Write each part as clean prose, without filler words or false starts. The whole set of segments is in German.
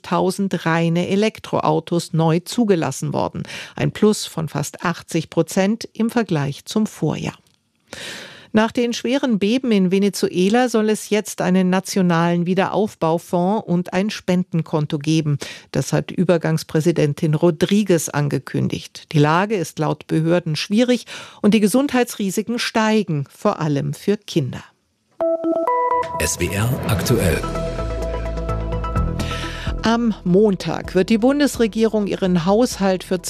50.000 reine Elektroautos neu zugelassen worden. Ein Plus von fast 80% im Vergleich zum Vorjahr. Nach den schweren Beben in Venezuela soll es jetzt einen nationalen Wiederaufbaufonds und ein Spendenkonto geben. Das hat Übergangspräsidentin Rodriguez angekündigt. Die Lage ist laut Behörden schwierig und die Gesundheitsrisiken steigen, vor allem für Kinder. SWR aktuell. Am Montag wird die Bundesregierung ihren Haushalt für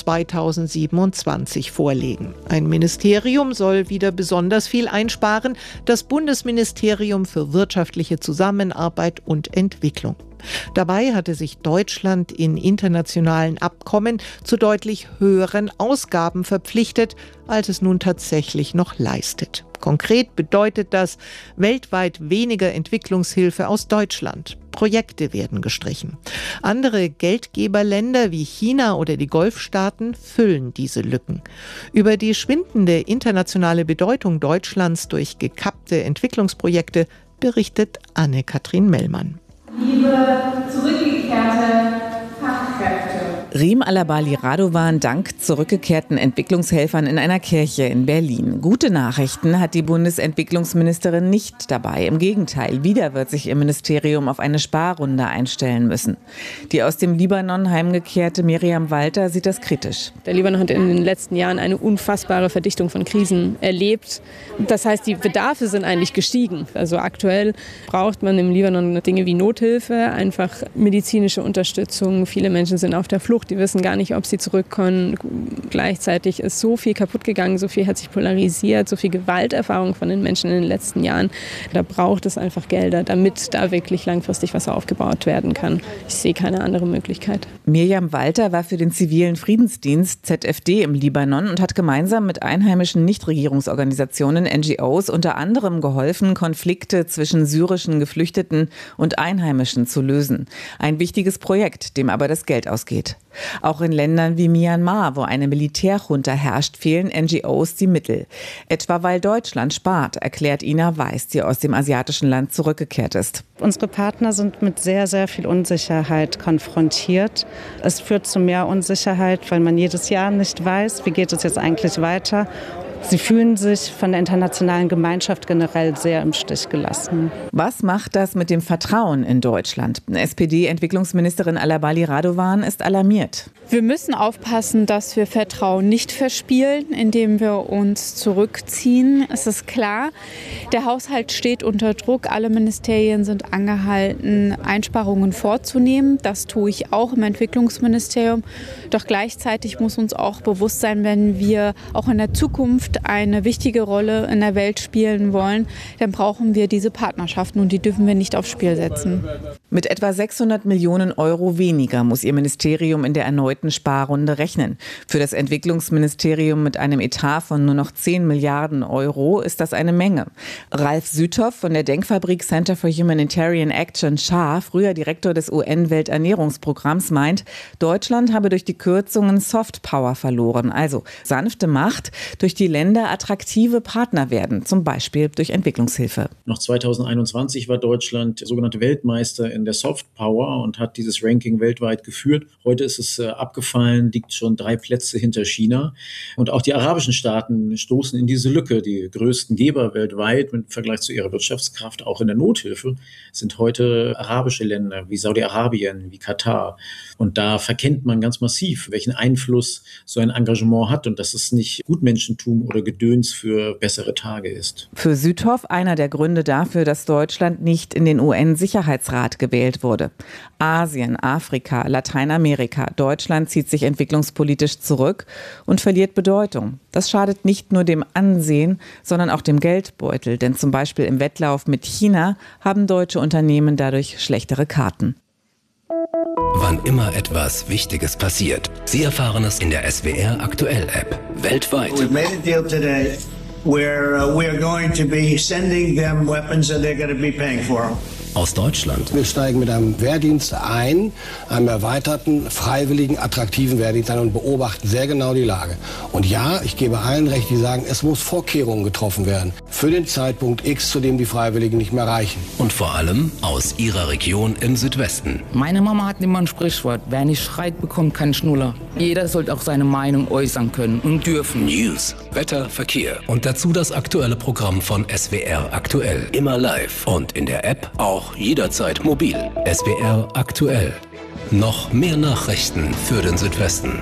2027 vorlegen. Ein Ministerium soll wieder besonders viel einsparen, das Bundesministerium für wirtschaftliche Zusammenarbeit und Entwicklung. Dabei hatte sich Deutschland in internationalen Abkommen zu deutlich höheren Ausgaben verpflichtet, als es nun tatsächlich noch leistet. Konkret bedeutet das weltweit weniger Entwicklungshilfe aus Deutschland. Projekte werden gestrichen. Andere Geldgeberländer wie China oder die Golfstaaten füllen diese Lücken. Über die schwindende internationale Bedeutung Deutschlands durch gekappte Entwicklungsprojekte berichtet Anne-Kathrin Mellmann. Liebe zurückgekehrte Fachkräfte. Riem Alabali Radovan dankt zurückgekehrten Entwicklungshelfern in einer Kirche in Berlin. Gute Nachrichten hat die Bundesentwicklungsministerin nicht dabei. Im Gegenteil, wieder wird sich ihr Ministerium auf eine Sparrunde einstellen müssen. Die aus dem Libanon heimgekehrte Miriam Walter sieht das kritisch. Der Libanon hat in den letzten Jahren eine unfassbare Verdichtung von Krisen erlebt. Das heißt, die Bedarfe sind eigentlich gestiegen. Also aktuell braucht man im Libanon Dinge wie Nothilfe, einfach medizinische Unterstützung. Viele Menschen sind auf der Flucht. Die wissen gar nicht, ob sie zurückkommen. Gleichzeitig ist so viel kaputt gegangen, so viel hat sich polarisiert, so viel Gewalterfahrung von den Menschen in den letzten Jahren. Da braucht es einfach Gelder, damit da wirklich langfristig was aufgebaut werden kann. Ich sehe keine andere Möglichkeit. Miriam Walter war für den zivilen Friedensdienst ZFD im Libanon und hat gemeinsam mit einheimischen Nichtregierungsorganisationen, NGOs, unter anderem geholfen, Konflikte zwischen syrischen Geflüchteten und Einheimischen zu lösen. Ein wichtiges Projekt, dem aber das Geld ausgeht. Auch in Ländern wie Myanmar, wo eine Militärjunta herrscht, fehlen NGOs die Mittel. Etwa weil Deutschland spart, erklärt Ina Weiß, die aus dem asiatischen Land zurückgekehrt ist. Unsere Partner sind mit sehr, sehr viel Unsicherheit konfrontiert. Es führt zu mehr Unsicherheit, weil man jedes Jahr nicht weiß, wie geht es jetzt eigentlich weiter. Sie fühlen sich von der internationalen Gemeinschaft generell sehr im Stich gelassen. Was macht das mit dem Vertrauen in Deutschland? SPD-Entwicklungsministerin Alabali Radovan ist alarmiert. Wir müssen aufpassen, dass wir Vertrauen nicht verspielen, indem wir uns zurückziehen. Es ist klar, der Haushalt steht unter Druck. Alle Ministerien sind angehalten, Einsparungen vorzunehmen. Das tue ich auch im Entwicklungsministerium. Doch gleichzeitig muss uns auch bewusst sein, wenn wir auch in der Zukunft eine wichtige Rolle in der Welt spielen wollen, dann brauchen wir diese Partnerschaften und die dürfen wir nicht aufs Spiel setzen. Mit etwa 600 Millionen Euro weniger muss ihr Ministerium in der erneuten Sparrunde rechnen. Für das Entwicklungsministerium mit einem Etat von nur noch 10 Milliarden Euro ist das eine Menge. Ralf Süthoff von der Denkfabrik Center for Humanitarian Action Schar, früher Direktor des UN-Welternährungsprogramms, meint, Deutschland habe durch die Kürzungen Soft Power verloren, also sanfte Macht, durch die Länder attraktive Partner werden, zum Beispiel durch Entwicklungshilfe. Noch 2021 war Deutschland sogenannte Weltmeister in der Soft Power und hat dieses Ranking weltweit geführt. Heute ist es abgefallen, liegt schon 3 Plätze hinter China. Und auch die arabischen Staaten stoßen in diese Lücke. Die größten Geber weltweit im Vergleich zu ihrer Wirtschaftskraft, auch in der Nothilfe, sind heute arabische Länder wie Saudi-Arabien, wie Katar. Und da verkennt man ganz massiv, welchen Einfluss so ein Engagement hat und dass es nicht Gutmenschentum oder Gedöns für bessere Tage ist. Für Süthoff einer der Gründe dafür, dass Deutschland nicht in den UN-Sicherheitsrat gewählt wurde. Asien, Afrika, Lateinamerika. Deutschland zieht sich entwicklungspolitisch zurück und verliert Bedeutung. Das schadet nicht nur dem Ansehen, sondern auch dem Geldbeutel. Denn zum Beispiel im Wettlauf mit China haben deutsche Unternehmen dadurch schlechtere Karten. Wann immer etwas Wichtiges passiert, Sie erfahren es in der SWR Aktuell App. Weltweit. We've made a deal today where we're going to be sending them weapons and they're going to be paying for them. Aus Deutschland. Wir steigen mit einem Wehrdienst ein, einem erweiterten, freiwilligen, attraktiven Wehrdienst ein und beobachten sehr genau die Lage. Und ja, ich gebe allen recht, die sagen, es muss Vorkehrungen getroffen werden. für den Zeitpunkt X, zu dem die Freiwilligen nicht mehr reichen. Und vor allem aus Ihrer Region im Südwesten. Meine Mama hat immer ein Sprichwort: Wer nicht schreit, bekommt keinen Schnuller. Jeder sollte auch seine Meinung äußern können und dürfen. News, Wetter, Verkehr und dazu das aktuelle Programm von SWR aktuell. Immer live und in der App auch jederzeit mobil. SWR aktuell. Noch mehr Nachrichten für den Südwesten.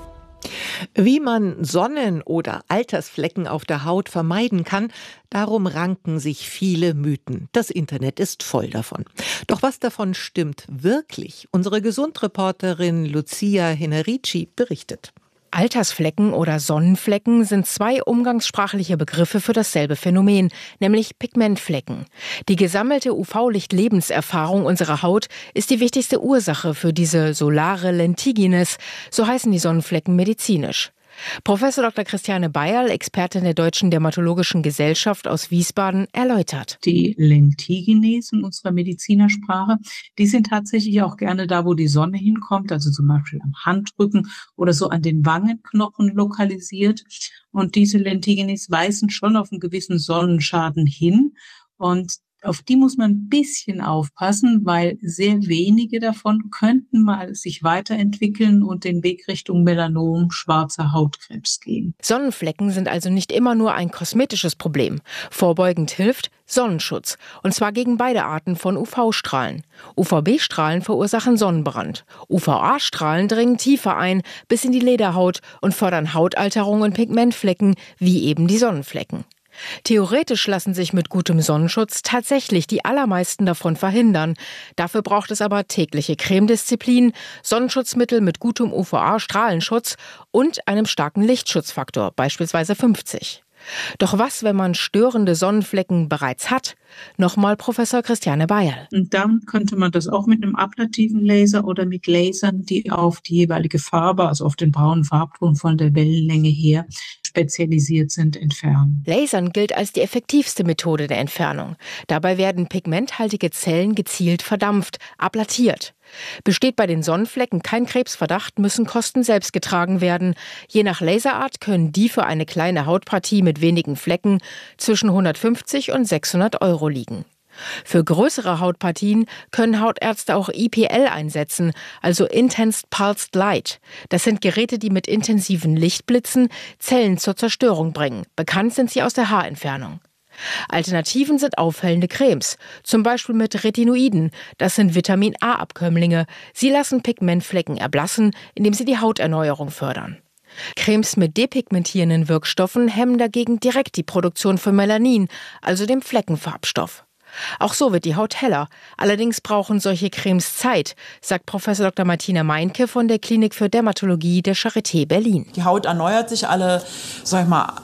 Wie man Sonnen- oder Altersflecken auf der Haut vermeiden kann, darum ranken sich viele Mythen. Das Internet ist voll davon. Doch was davon stimmt wirklich? Unsere Gesundreporterin Lucia Henerici berichtet. Altersflecken oder Sonnenflecken sind zwei umgangssprachliche Begriffe für dasselbe Phänomen, nämlich Pigmentflecken. Die gesammelte UV-Licht-Lebenserfahrung unserer Haut ist die wichtigste Ursache für diese solare Lentigines, so heißen die Sonnenflecken medizinisch. Professor Dr. Christiane Beierl, Expertin der Deutschen Dermatologischen Gesellschaft aus Wiesbaden, erläutert. Die Lentigines in unserer Medizinersprache, die sind tatsächlich auch gerne da, wo die Sonne hinkommt, also zum Beispiel am Handrücken oder so an den Wangenknochen lokalisiert. Und diese Lentigines weisen schon auf einen gewissen Sonnenschaden hin. Und auf die muss man ein bisschen aufpassen, weil sehr wenige davon könnten mal sich weiterentwickeln und den Weg Richtung Melanom, schwarzer Hautkrebs gehen. Sonnenflecken sind also nicht immer nur ein kosmetisches Problem. Vorbeugend hilft Sonnenschutz, und zwar gegen beide Arten von UV-Strahlen. UVB-Strahlen verursachen Sonnenbrand. UVA-Strahlen dringen tiefer ein, bis in die Lederhaut und fördern Hautalterung und Pigmentflecken, wie eben die Sonnenflecken. Theoretisch lassen sich mit gutem Sonnenschutz tatsächlich die allermeisten davon verhindern. Dafür braucht es aber tägliche Cremedisziplin, Sonnenschutzmittel mit gutem UVA-Strahlenschutz und einem starken Lichtschutzfaktor, beispielsweise 50. Doch was, wenn man störende Sonnenflecken bereits hat? Nochmal Professor Christiane Beierl. Und dann könnte man das auch mit einem ablativen Laser oder mit Lasern, die auf die jeweilige Farbe, also auf den braunen Farbton von der Wellenlänge her spezialisiert sind, entfernen. Lasern gilt als die effektivste Methode der Entfernung. Dabei werden pigmenthaltige Zellen gezielt verdampft, ablatiert. Besteht bei den Sonnenflecken kein Krebsverdacht, müssen Kosten selbst getragen werden. Je nach Laserart können die für eine kleine Hautpartie mit wenigen Flecken zwischen 150 und 600 € liegen. Für größere Hautpartien können Hautärzte auch IPL einsetzen, also Intense Pulsed Light. Das sind Geräte, die mit intensiven Lichtblitzen Zellen zur Zerstörung bringen. Bekannt sind sie aus der Haarentfernung. Alternativen sind auffällende Cremes, zum Beispiel mit Retinoiden. Das sind Vitamin-A-Abkömmlinge. Sie lassen Pigmentflecken erblassen, indem sie die Hauterneuerung fördern. Cremes mit depigmentierenden Wirkstoffen hemmen dagegen direkt die Produktion von Melanin, also dem Fleckenfarbstoff. Auch so wird die Haut heller. Allerdings brauchen solche Cremes Zeit, sagt Professor Dr. Martina Meinke von der Klinik für Dermatologie der Charité Berlin. Die Haut erneuert sich alle, so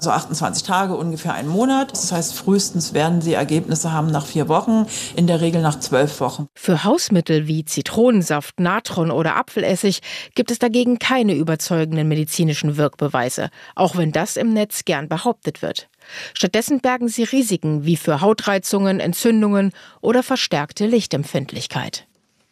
28 Tage, ungefähr einen Monat. Das heißt, frühestens werden sie Ergebnisse haben nach 4 Wochen, in der Regel nach 12 Wochen. Für Hausmittel wie Zitronensaft, Natron oder Apfelessig gibt es dagegen keine überzeugenden medizinischen Wirkbeweise, auch wenn das im Netz gern behauptet wird. Stattdessen bergen sie Risiken wie für Hautreizungen, Entzündungen oder verstärkte Lichtempfindlichkeit.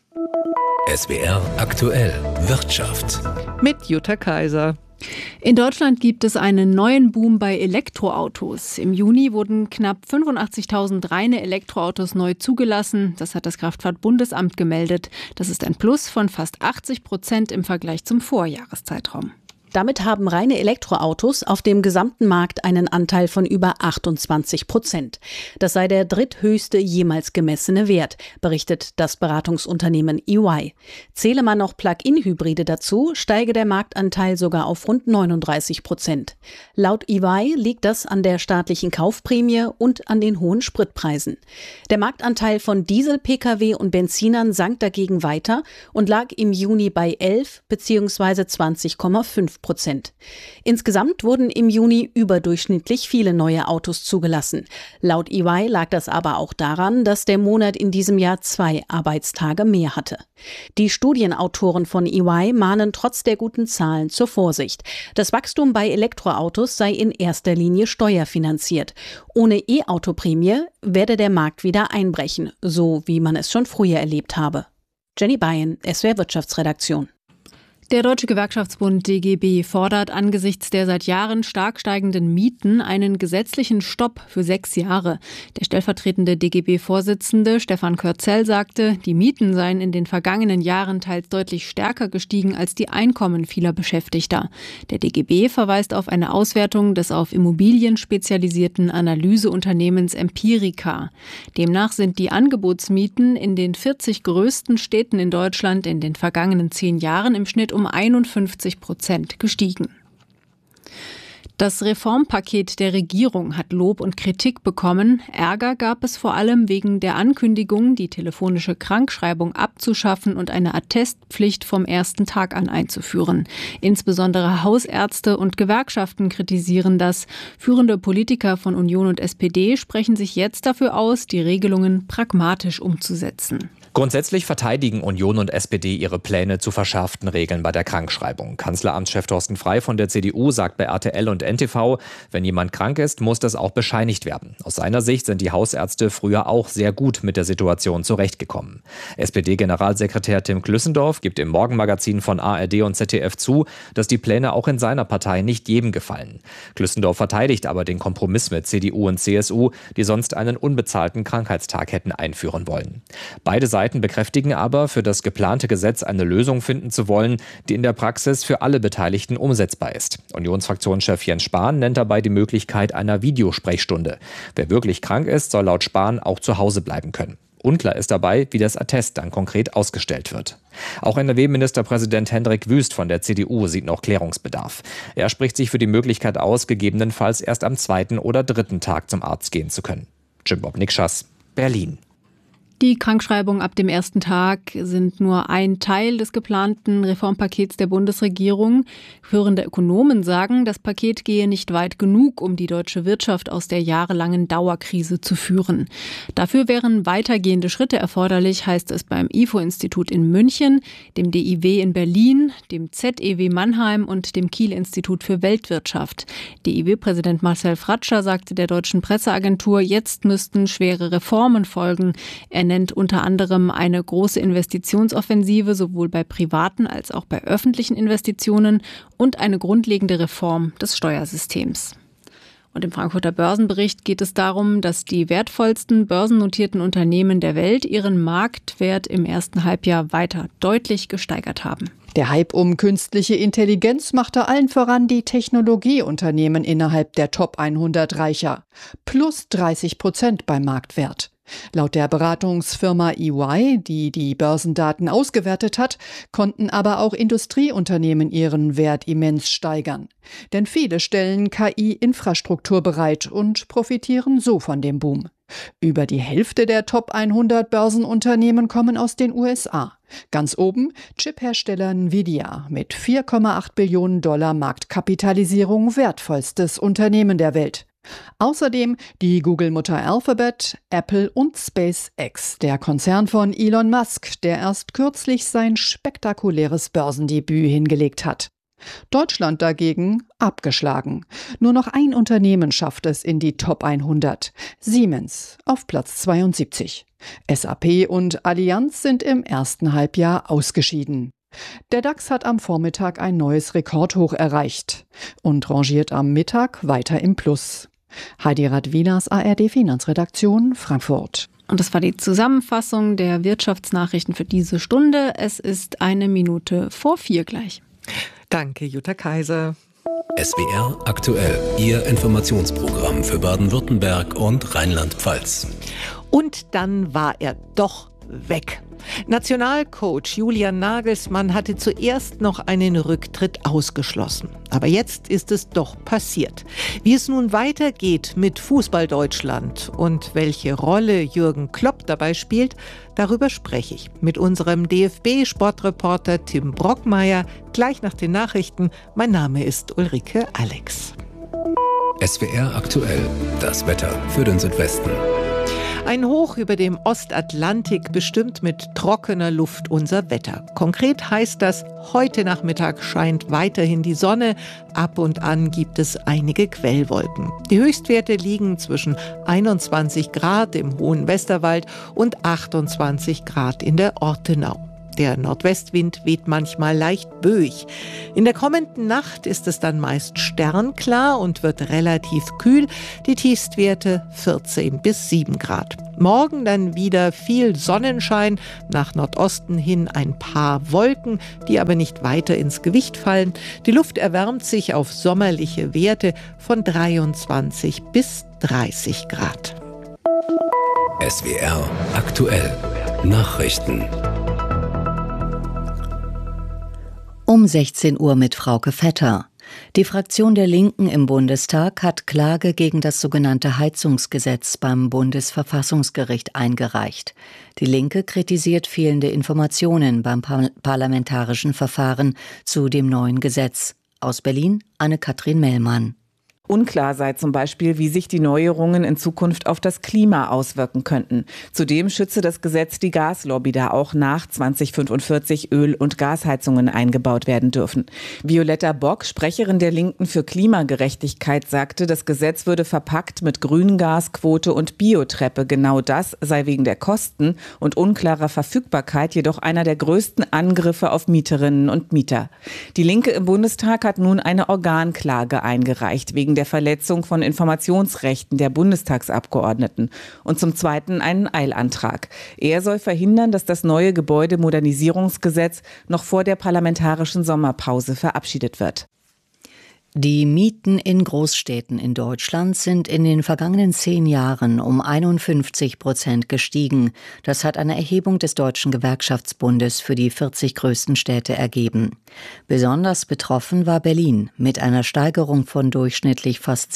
SWR aktuell Wirtschaft. Mit Jutta Kaiser. In Deutschland gibt es einen neuen Boom bei Elektroautos. Im Juni wurden knapp 85.000 reine Elektroautos neu zugelassen. Das hat das Kraftfahrtbundesamt gemeldet. Das ist ein Plus von fast 80% im Vergleich zum Vorjahreszeitraum. Damit haben reine Elektroautos auf dem gesamten Markt einen Anteil von über 28%. Das sei der dritthöchste jemals gemessene Wert, berichtet das Beratungsunternehmen EY. Zähle man noch Plug-in-Hybride dazu, steige der Marktanteil sogar auf rund 39%. Laut EY liegt das an der staatlichen Kaufprämie und an den hohen Spritpreisen. Der Marktanteil von Diesel-Pkw und Benzinern sank dagegen weiter und lag im Juni bei 11 bzw. 20,5%. Insgesamt wurden im Juni überdurchschnittlich viele neue Autos zugelassen. Laut EY lag das aber auch daran, dass der Monat in diesem Jahr 2 Arbeitstage mehr hatte. Die Studienautoren von EY mahnen trotz der guten Zahlen zur Vorsicht. Das Wachstum bei Elektroautos sei in erster Linie steuerfinanziert. Ohne E-Auto-Prämie werde der Markt wieder einbrechen, so wie man es schon früher erlebt habe. Jenny Beyen, SWR Wirtschaftsredaktion. Der Deutsche Gewerkschaftsbund DGB fordert angesichts der seit Jahren stark steigenden Mieten einen gesetzlichen Stopp für 6 Jahre. Der stellvertretende DGB-Vorsitzende Stefan Körzel sagte, die Mieten seien in den vergangenen Jahren teils deutlich stärker gestiegen als die Einkommen vieler Beschäftigter. Der DGB verweist auf eine Auswertung des auf Immobilien spezialisierten Analyseunternehmens Empirica. Demnach sind die Angebotsmieten in den 40 größten Städten in Deutschland in den vergangenen 10 Jahren im Schnitt um 51% gestiegen. Das Reformpaket der Regierung hat Lob und Kritik bekommen. Ärger gab es vor allem wegen der Ankündigung, die telefonische Krankschreibung abzuschaffen und eine Attestpflicht vom ersten Tag an einzuführen. Insbesondere Hausärzte und Gewerkschaften kritisieren das. Führende Politiker von Union und SPD sprechen sich jetzt dafür aus, die Regelungen pragmatisch umzusetzen. Grundsätzlich verteidigen Union und SPD ihre Pläne zu verschärften Regeln bei der Krankschreibung. Kanzleramtschef Thorsten Frey von der CDU sagt bei RTL und NTV, wenn jemand krank ist, muss das auch bescheinigt werden. Aus seiner Sicht sind die Hausärzte früher auch sehr gut mit der Situation zurechtgekommen. SPD-Generalsekretär Tim Klüssendorf gibt im Morgenmagazin von ARD und ZDF zu, dass die Pläne auch in seiner Partei nicht jedem gefallen. Klüssendorf verteidigt aber den Kompromiss mit CDU und CSU, die sonst einen unbezahlten Krankheitstag hätten einführen wollen. Beide Seiten bekräftigen aber, für das geplante Gesetz eine Lösung finden zu wollen, die in der Praxis für alle Beteiligten umsetzbar ist. Unionsfraktionschef Jens Spahn nennt dabei die Möglichkeit einer Videosprechstunde. Wer wirklich krank ist, soll laut Spahn auch zu Hause bleiben können. Unklar ist dabei, wie das Attest dann konkret ausgestellt wird. Auch NRW-Ministerpräsident Hendrik Wüst von der CDU sieht noch Klärungsbedarf. Er spricht sich für die Möglichkeit aus, gegebenenfalls erst am 2. oder 3. Tag zum Arzt gehen zu können. Jim Bob Nikschas, Berlin. Die Krankschreibungen ab dem ersten Tag sind nur ein Teil des geplanten Reformpakets der Bundesregierung. Führende Ökonomen sagen, das Paket gehe nicht weit genug, um die deutsche Wirtschaft aus der jahrelangen Dauerkrise zu führen. Dafür wären weitergehende Schritte erforderlich, heißt es beim IFO-Institut in München, dem DIW in Berlin, dem ZEW Mannheim und dem Kiel-Institut für Weltwirtschaft. DIW-Präsident Marcel Fratscher sagte der deutschen Presseagentur, jetzt müssten schwere Reformen folgen. Er nennt unter anderem eine große Investitionsoffensive sowohl bei privaten als auch bei öffentlichen Investitionen und eine grundlegende Reform des Steuersystems. Und im Frankfurter Börsenbericht geht es darum, dass die wertvollsten börsennotierten Unternehmen der Welt ihren Marktwert im ersten Halbjahr weiter deutlich gesteigert haben. Der Hype um künstliche Intelligenz machte allen voran die Technologieunternehmen innerhalb der Top 100 reicher. Plus 30% beim Marktwert. Laut der Beratungsfirma EY, die die Börsendaten ausgewertet hat, konnten aber auch Industrieunternehmen ihren Wert immens steigern. Denn viele stellen KI-Infrastruktur bereit und profitieren so von dem Boom. Über die Hälfte der Top 100 Börsenunternehmen kommen aus den USA. Ganz oben Chiphersteller Nvidia mit 4,8 Billionen $ Marktkapitalisierung, wertvollstes Unternehmen der Welt. Außerdem die Google-Mutter Alphabet, Apple und SpaceX, der Konzern von Elon Musk, der erst kürzlich sein spektakuläres Börsendebüt hingelegt hat. Deutschland dagegen abgeschlagen. Nur noch ein Unternehmen schafft es in die Top 100. Siemens auf Platz 72. SAP und Allianz sind im ersten Halbjahr ausgeschieden. Der DAX hat am Vormittag ein neues Rekordhoch erreicht und rangiert am Mittag weiter im Plus. Heidi Radwilas, ARD Finanzredaktion, Frankfurt. Und das war die Zusammenfassung der Wirtschaftsnachrichten für diese Stunde. Es ist 4:01 gleich. Danke, Jutta Kaiser. SWR aktuell, Ihr Informationsprogramm für Baden-Württemberg und Rheinland-Pfalz. Und dann war er doch weg. Nationalcoach Julian Nagelsmann hatte zuerst noch einen Rücktritt ausgeschlossen. Aber jetzt ist es doch passiert. Wie es nun weitergeht mit Fußball Deutschland und welche Rolle Jürgen Klopp dabei spielt, darüber spreche ich mit unserem DFB-Sportreporter Tim Brockmeier gleich nach den Nachrichten. Mein Name ist Ulrike Alex. SWR aktuell, das Wetter für den Südwesten. Ein Hoch über dem Ostatlantik bestimmt mit trockener Luft unser Wetter. Konkret heißt das, heute Nachmittag scheint weiterhin die Sonne. Ab und an gibt es einige Quellwolken. Die Höchstwerte liegen zwischen 21 Grad im hohen Westerwald und 28 Grad in der Ortenau. Der Nordwestwind weht manchmal leicht böig. In der kommenden Nacht ist es dann meist sternklar und wird relativ kühl. Die Tiefstwerte 14 bis 7 Grad. Morgen dann wieder viel Sonnenschein, nach Nordosten hin ein paar Wolken, die aber nicht weiter ins Gewicht fallen. Die Luft erwärmt sich auf sommerliche Werte von 23 bis 30 Grad. SWR aktuell. Nachrichten. Um 16 Uhr mit Frauke Vetter. Die Fraktion der Linken im Bundestag hat Klage gegen das sogenannte Heizungsgesetz beim Bundesverfassungsgericht eingereicht. Die Linke kritisiert fehlende Informationen beim parlamentarischen Verfahren zu dem neuen Gesetz. Aus Berlin Anne-Kathrin Mellmann. Unklar sei zum Beispiel, wie sich die Neuerungen in Zukunft auf das Klima auswirken könnten. Zudem schütze das Gesetz die Gaslobby, da auch nach 2045 Öl- und Gasheizungen eingebaut werden dürfen. Violetta Bock, Sprecherin der Linken für Klimagerechtigkeit, sagte, das Gesetz würde verpackt mit Grüngasquote und Biotreppe. Genau das sei wegen der Kosten und unklarer Verfügbarkeit jedoch einer der größten Angriffe auf Mieterinnen und Mieter. Die Linke im Bundestag hat nun eine Organklage eingereicht, wegen der Verletzung von Informationsrechten der Bundestagsabgeordneten und zum Zweiten einen Eilantrag. Er soll verhindern, dass das neue Gebäudemodernisierungsgesetz noch vor der parlamentarischen Sommerpause verabschiedet wird. Die Mieten in Großstädten in Deutschland sind in den vergangenen 10 Jahren um 51% gestiegen. Das hat eine Erhebung des Deutschen Gewerkschaftsbundes für die 40 größten Städte ergeben. Besonders betroffen war Berlin mit einer Steigerung von durchschnittlich fast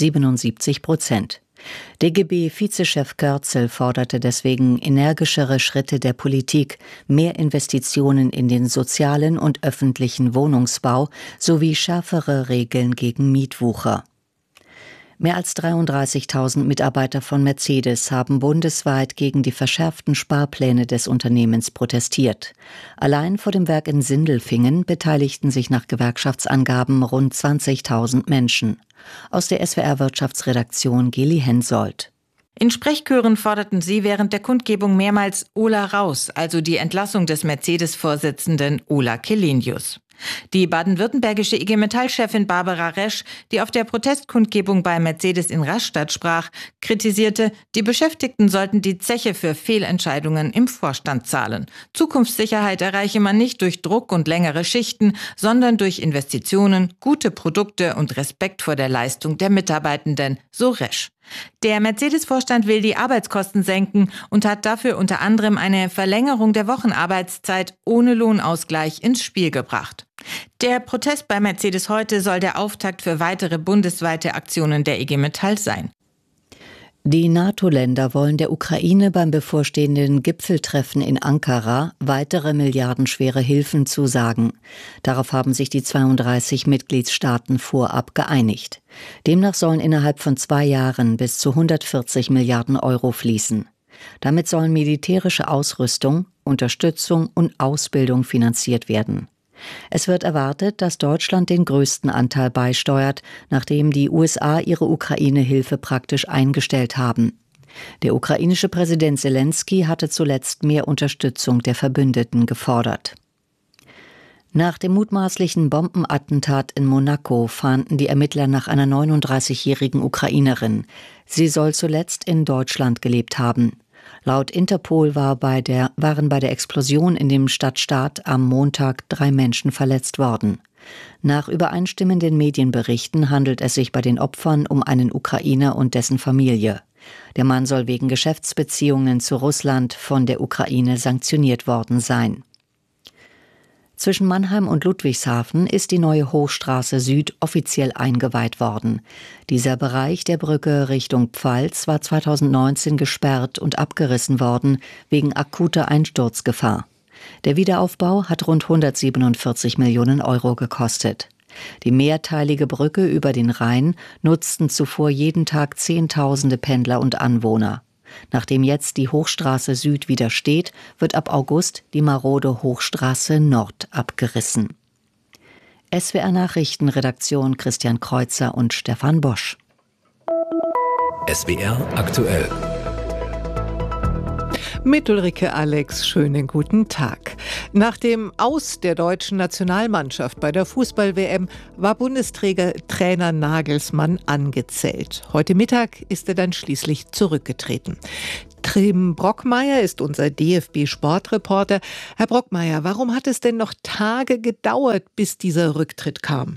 77%. DGB-Vizechef Körzel forderte deswegen energischere Schritte der Politik, mehr Investitionen in den sozialen und öffentlichen Wohnungsbau sowie schärfere Regeln gegen Mietwucher. Mehr als 33.000 Mitarbeiter von Mercedes haben bundesweit gegen die verschärften Sparpläne des Unternehmens protestiert. Allein vor dem Werk in Sindelfingen beteiligten sich nach Gewerkschaftsangaben rund 20.000 Menschen. Aus der SWR-Wirtschaftsredaktion Geli Hensoldt. In Sprechchören forderten sie während der Kundgebung mehrmals Ola raus, also die Entlassung des Mercedes-Vorsitzenden Ola Källenius. Die baden-württembergische IG Metall-Chefin Barbara Resch, die auf der Protestkundgebung bei Mercedes in Rastatt sprach, kritisierte, die Beschäftigten sollten die Zeche für Fehlentscheidungen im Vorstand zahlen. Zukunftssicherheit erreiche man nicht durch Druck und längere Schichten, sondern durch Investitionen, gute Produkte und Respekt vor der Leistung der Mitarbeitenden, so Resch. Der Mercedes-Vorstand will die Arbeitskosten senken und hat dafür unter anderem eine Verlängerung der Wochenarbeitszeit ohne Lohnausgleich ins Spiel gebracht. Der Protest bei Mercedes heute soll der Auftakt für weitere bundesweite Aktionen der IG Metall sein. Die NATO-Länder wollen der Ukraine beim bevorstehenden Gipfeltreffen in Ankara weitere milliardenschwere Hilfen zusagen. Darauf haben sich die 32 Mitgliedstaaten vorab geeinigt. Demnach sollen innerhalb von 2 Jahren bis zu 140 Milliarden Euro fließen. Damit sollen militärische Ausrüstung, Unterstützung und Ausbildung finanziert werden. Es wird erwartet, dass Deutschland den größten Anteil beisteuert, nachdem die USA ihre Ukraine-Hilfe praktisch eingestellt haben. Der ukrainische Präsident Selenskyj hatte zuletzt mehr Unterstützung der Verbündeten gefordert. Nach dem mutmaßlichen Bombenattentat in Monaco fahnden die Ermittler nach einer 39-jährigen Ukrainerin. Sie soll zuletzt in Deutschland gelebt haben. Laut Interpol waren bei der Explosion in dem Stadtstaat am Montag 3 Menschen verletzt worden. Nach übereinstimmenden Medienberichten handelt es sich bei den Opfern um einen Ukrainer und dessen Familie. Der Mann soll wegen Geschäftsbeziehungen zu Russland von der Ukraine sanktioniert worden sein. Zwischen Mannheim und Ludwigshafen ist die neue Hochstraße Süd offiziell eingeweiht worden. Dieser Bereich der Brücke Richtung Pfalz war 2019 gesperrt und abgerissen worden wegen akuter Einsturzgefahr. Der Wiederaufbau hat rund 147 Millionen Euro gekostet. Die mehrteilige Brücke über den Rhein nutzten zuvor jeden Tag Zehntausende Pendler und Anwohner. Nachdem jetzt die Hochstraße Süd wieder steht, wird ab August die marode Hochstraße Nord abgerissen. SWR Nachrichtenredaktion Christian Kreuzer und Stefan Bosch. SWR aktuell. Mit Ulrike Alex, schönen guten Tag. Nach dem Aus der deutschen Nationalmannschaft bei der Fußball-WM war Bundestrainer Nagelsmann angezählt. Heute Mittag ist er dann schließlich zurückgetreten. Tim Brockmeier ist unser DFB-Sportreporter. Herr Brockmeier, warum hat es denn noch Tage gedauert, bis dieser Rücktritt kam?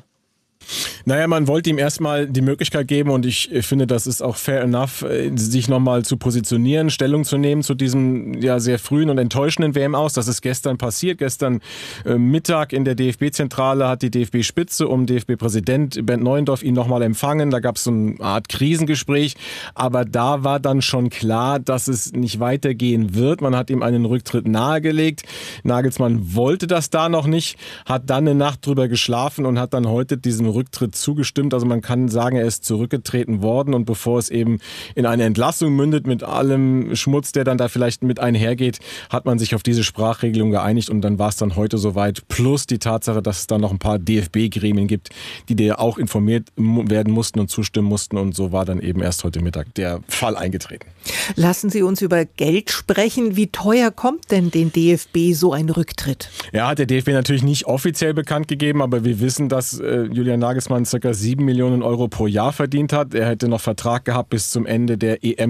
Naja, man wollte ihm erstmal die Möglichkeit geben und ich finde, das ist auch fair enough, sich nochmal zu positionieren, Stellung zu nehmen zu diesem ja sehr frühen und enttäuschenden WM-Aus. Das ist gestern passiert. Gestern Mittag in der DFB-Zentrale hat die DFB-Spitze um DFB-Präsident Bernd Neuendorf ihn nochmal empfangen. Da gab es so eine Art Krisengespräch, aber da war dann schon klar, dass es nicht weitergehen wird. Man hat ihm einen Rücktritt nahegelegt. Nagelsmann wollte das da noch nicht, hat dann eine Nacht drüber geschlafen und hat dann heute diesem Rücktritt zugestimmt. Also man kann sagen, er ist zurückgetreten worden und bevor es eben in eine Entlassung mündet mit allem Schmutz, der dann da vielleicht mit einhergeht, hat man sich auf diese Sprachregelung geeinigt und dann war es dann heute soweit. Plus die Tatsache, dass es da noch ein paar DFB-Gremien gibt, die dir auch informiert werden mussten und zustimmen mussten und so war dann eben erst heute Mittag der Fall eingetreten. Lassen Sie uns über Geld sprechen. Wie teuer kommt denn den DFB so ein Rücktritt? Ja, hat der DFB natürlich nicht offiziell bekannt gegeben, aber wir wissen, dass Julian Nagelsmann ca. 7 Millionen Euro pro Jahr verdient hat. Er hätte noch Vertrag gehabt bis zum Ende der EM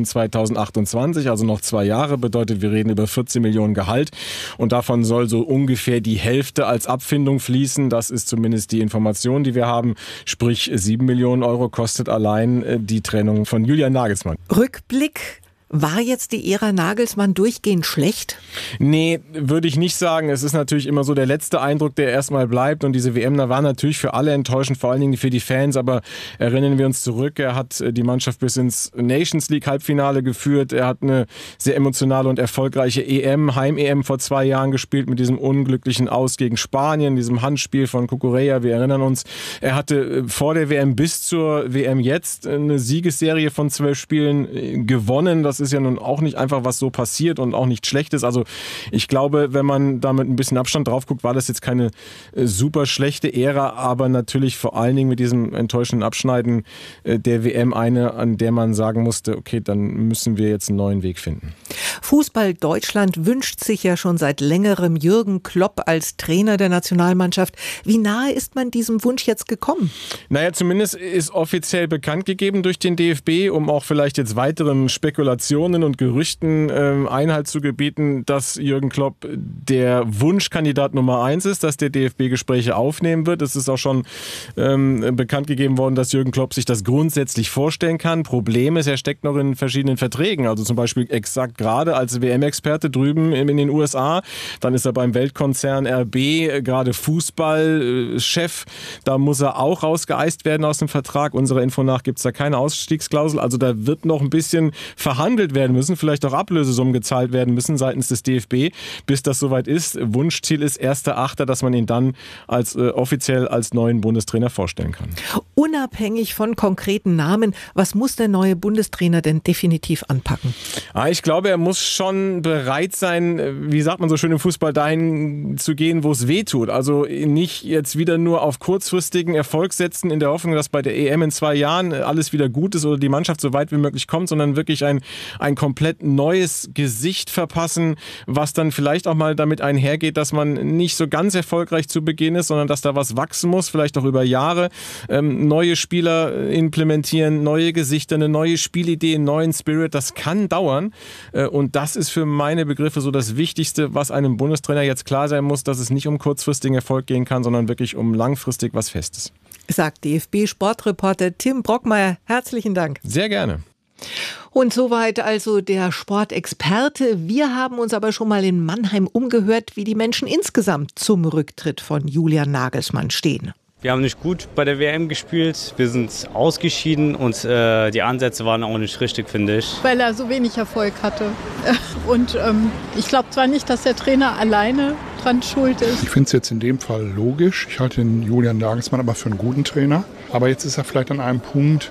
2028, also noch 2 Jahre. Bedeutet, wir reden über 14 Millionen Gehalt und davon soll so ungefähr die Hälfte als Abfindung fließen. Das ist zumindest die Information, die wir haben. Sprich, 7 Millionen Euro kostet allein die Trennung von Julian Nagelsmann. Rückblick. War jetzt die Ära Nagelsmann durchgehend schlecht? Nee, würde ich nicht sagen. Es ist natürlich immer so der letzte Eindruck, der erstmal bleibt. Und diese WM, da war natürlich für alle enttäuschend, vor allen Dingen für die Fans. Aber erinnern wir uns zurück, er hat die Mannschaft bis ins Nations League Halbfinale geführt. Er hat eine sehr emotionale und erfolgreiche Heim-EM vor 2 Jahren gespielt mit diesem unglücklichen Aus gegen Spanien, diesem Handspiel von Cucurella. Wir erinnern uns, er hatte vor der WM bis zur WM jetzt eine Siegesserie von 12 Spielen gewonnen. Das ist ja nun auch nicht einfach, was so passiert und auch nicht schlecht ist. Also ich glaube, wenn man da mit ein bisschen Abstand drauf guckt, war das jetzt keine super schlechte Ära, aber natürlich vor allen Dingen mit diesem enttäuschenden Abschneiden der WM eine, an der man sagen musste, okay, dann müssen wir jetzt einen neuen Weg finden. Fußball Deutschland wünscht sich ja schon seit längerem Jürgen Klopp als Trainer der Nationalmannschaft. Wie nahe ist man diesem Wunsch jetzt gekommen? Naja, zumindest ist offiziell bekannt gegeben durch den DFB, um auch vielleicht jetzt weiteren Spekulationen und Gerüchten Einhalt zu gebieten, dass Jürgen Klopp der Wunschkandidat Nummer 1 ist, dass der DFB Gespräche aufnehmen wird. Es ist auch schon bekannt gegeben worden, dass Jürgen Klopp sich das grundsätzlich vorstellen kann. Problem ist, er steckt noch in verschiedenen Verträgen, also zum Beispiel exakt gerade als WM-Experte drüben in den USA. Dann ist er beim Weltkonzern RB gerade Fußballchef. Da muss er auch rausgeeist werden aus dem Vertrag. Unserer Info nach gibt es da keine Ausstiegsklausel. Also da wird noch ein bisschen verhandelt werden müssen, vielleicht auch Ablösesummen gezahlt werden müssen seitens des DFB, bis das soweit ist. Wunschziel ist 1.8., dass man ihn dann offiziell als neuen Bundestrainer vorstellen kann. Unabhängig von konkreten Namen, was muss der neue Bundestrainer denn definitiv anpacken? Ich glaube, er muss schon bereit sein, wie sagt man so schön im Fußball, dahin zu gehen, wo es weh tut. Also nicht jetzt wieder nur auf kurzfristigen Erfolg setzen, in der Hoffnung, dass bei der EM in 2 Jahren alles wieder gut ist oder die Mannschaft so weit wie möglich kommt, sondern wirklich ein komplett neues Gesicht verpassen, was dann vielleicht auch mal damit einhergeht, dass man nicht so ganz erfolgreich zu Beginn ist, sondern dass da was wachsen muss, vielleicht auch über Jahre. Neue Spieler implementieren, neue Gesichter, eine neue Spielidee, einen neuen Spirit, das kann dauern. Und das ist für meine Begriffe so das Wichtigste, was einem Bundestrainer jetzt klar sein muss, dass es nicht um kurzfristigen Erfolg gehen kann, sondern wirklich um langfristig was Festes. Sagt DFB-Sportreporter Tim Brockmeier. Herzlichen Dank. Sehr gerne. Und soweit also der Sportexperte. Wir haben uns aber schon mal in Mannheim umgehört, wie die Menschen insgesamt zum Rücktritt von Julian Nagelsmann stehen. Wir haben nicht gut bei der WM gespielt, wir sind ausgeschieden und die Ansätze waren auch nicht richtig, finde ich. Weil er so wenig Erfolg hatte. Und ich glaube zwar nicht, dass der Trainer alleine dran schuld ist. Ich finde es jetzt in dem Fall logisch. Ich halte den Julian Nagelsmann aber für einen guten Trainer. Aber jetzt ist er vielleicht an einem Punkt,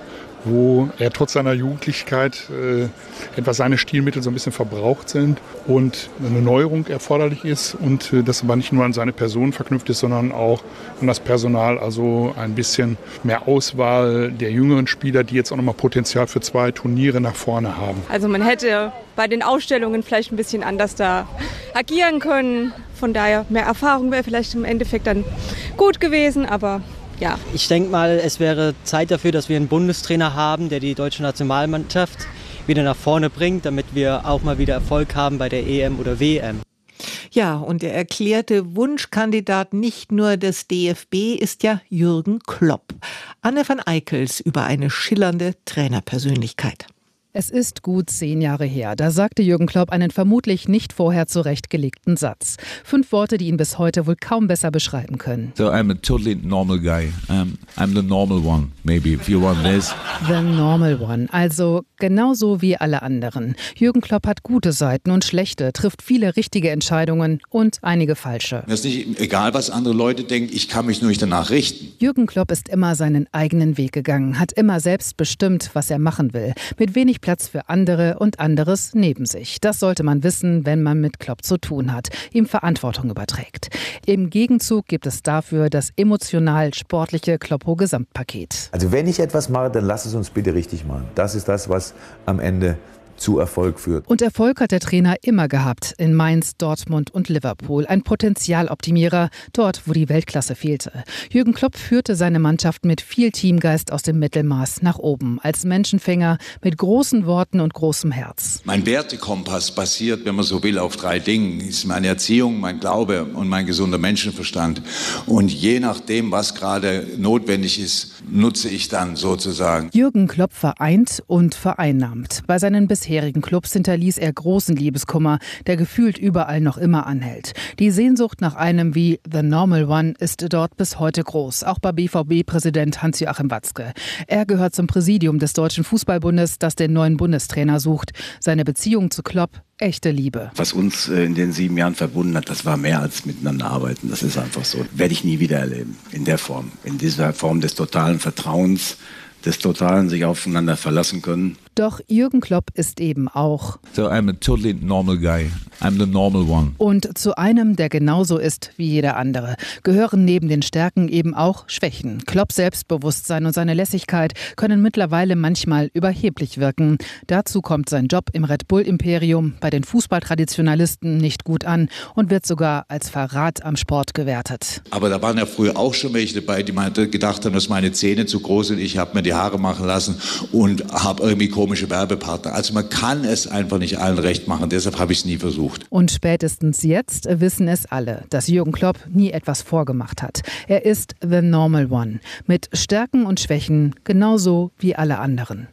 wo er trotz seiner Jugendlichkeit etwas seine Stilmittel so ein bisschen verbraucht sind und eine Neuerung erforderlich ist und das aber nicht nur an seine Person verknüpft ist, sondern auch an das Personal, also ein bisschen mehr Auswahl der jüngeren Spieler, die jetzt auch nochmal Potenzial für 2 Turniere nach vorne haben. Also man hätte bei den Ausstellungen vielleicht ein bisschen anders da agieren können. Von daher mehr Erfahrung wäre vielleicht im Endeffekt dann gut gewesen, aber ja. Ich denke mal, es wäre Zeit dafür, dass wir einen Bundestrainer haben, der die deutsche Nationalmannschaft wieder nach vorne bringt, damit wir auch mal wieder Erfolg haben bei der EM oder WM. Ja, und der erklärte Wunschkandidat nicht nur des DFB ist ja Jürgen Klopp. Anne van Eickels über eine schillernde Trainerpersönlichkeit. Es ist gut 10 Jahre her. Da sagte Jürgen Klopp einen vermutlich nicht vorher zurechtgelegten Satz. 5 Worte, die ihn bis heute wohl kaum besser beschreiben können. So I'm a totally normal guy. I'm the normal one, maybe, if you want this. The normal one, also genauso wie alle anderen. Jürgen Klopp hat gute Seiten und schlechte, trifft viele richtige Entscheidungen und einige falsche. Mir ist nicht egal, was andere Leute denken, ich kann mich nur nicht danach richten. Jürgen Klopp ist immer seinen eigenen Weg gegangen, hat immer selbst bestimmt, was er machen will. Mit wenig Platz für andere und anderes neben sich. Das sollte man wissen, wenn man mit Klopp zu tun hat, ihm Verantwortung überträgt. Im Gegenzug gibt es dafür das emotional-sportliche Kloppo-Gesamtpaket. Also wenn ich etwas mache, dann lass es uns bitte richtig machen. Das ist das, was am Ende zu Erfolg führt. Und Erfolg hat der Trainer immer gehabt, in Mainz, Dortmund und Liverpool. Ein Potenzialoptimierer, dort, wo die Weltklasse fehlte. Jürgen Klopp führte seine Mannschaft mit viel Teamgeist aus dem Mittelmaß nach oben. Als Menschenfänger mit großen Worten und großem Herz. Mein Wertekompass basiert, wenn man so will, auf 3 Dingen. Das ist meine Erziehung, mein Glaube und mein gesunder Menschenverstand. Und je nachdem, was gerade notwendig ist, nutze ich dann sozusagen. Jürgen Klopp vereint und vereinnahmt. Bei seinen bisherigen Clubs hinterließ er großen Liebeskummer, der gefühlt überall noch immer anhält. Die Sehnsucht nach einem wie The Normal One ist dort bis heute groß, auch bei BVB-Präsident Hans-Joachim Watzke. Er gehört zum Präsidium des Deutschen Fußballbundes, das den neuen Bundestrainer sucht. Seine Beziehung zu Klopp, echte Liebe. Was uns in den 7 Jahren verbunden hat, das war mehr als miteinander arbeiten. Das ist einfach so. Werde ich nie wieder erleben, in der Form. In dieser Form des totalen Vertrauens, des totalen sich aufeinander verlassen können. Doch Jürgen Klopp ist eben auch So I'm a totally normal guy. I'm the normal one. Und zu einem, der genauso ist wie jeder andere, gehören neben den Stärken eben auch Schwächen. Klopps Selbstbewusstsein und seine Lässigkeit können mittlerweile manchmal überheblich wirken. Dazu kommt sein Job im Red Bull-Imperium bei den Fußballtraditionalisten nicht gut an und wird sogar als Verrat am Sport gewertet. Aber da waren ja früher auch schon welche dabei, die gedacht haben, dass meine Zähne zu groß sind. Ich habe mir die Haare machen lassen und habe irgendwie komische Werbepartner. Also man kann es einfach nicht allen recht machen. Deshalb habe ich es nie versucht. Und spätestens jetzt wissen es alle, dass Jürgen Klopp nie etwas vorgemacht hat. Er ist the normal one. Mit Stärken und Schwächen genauso wie alle anderen.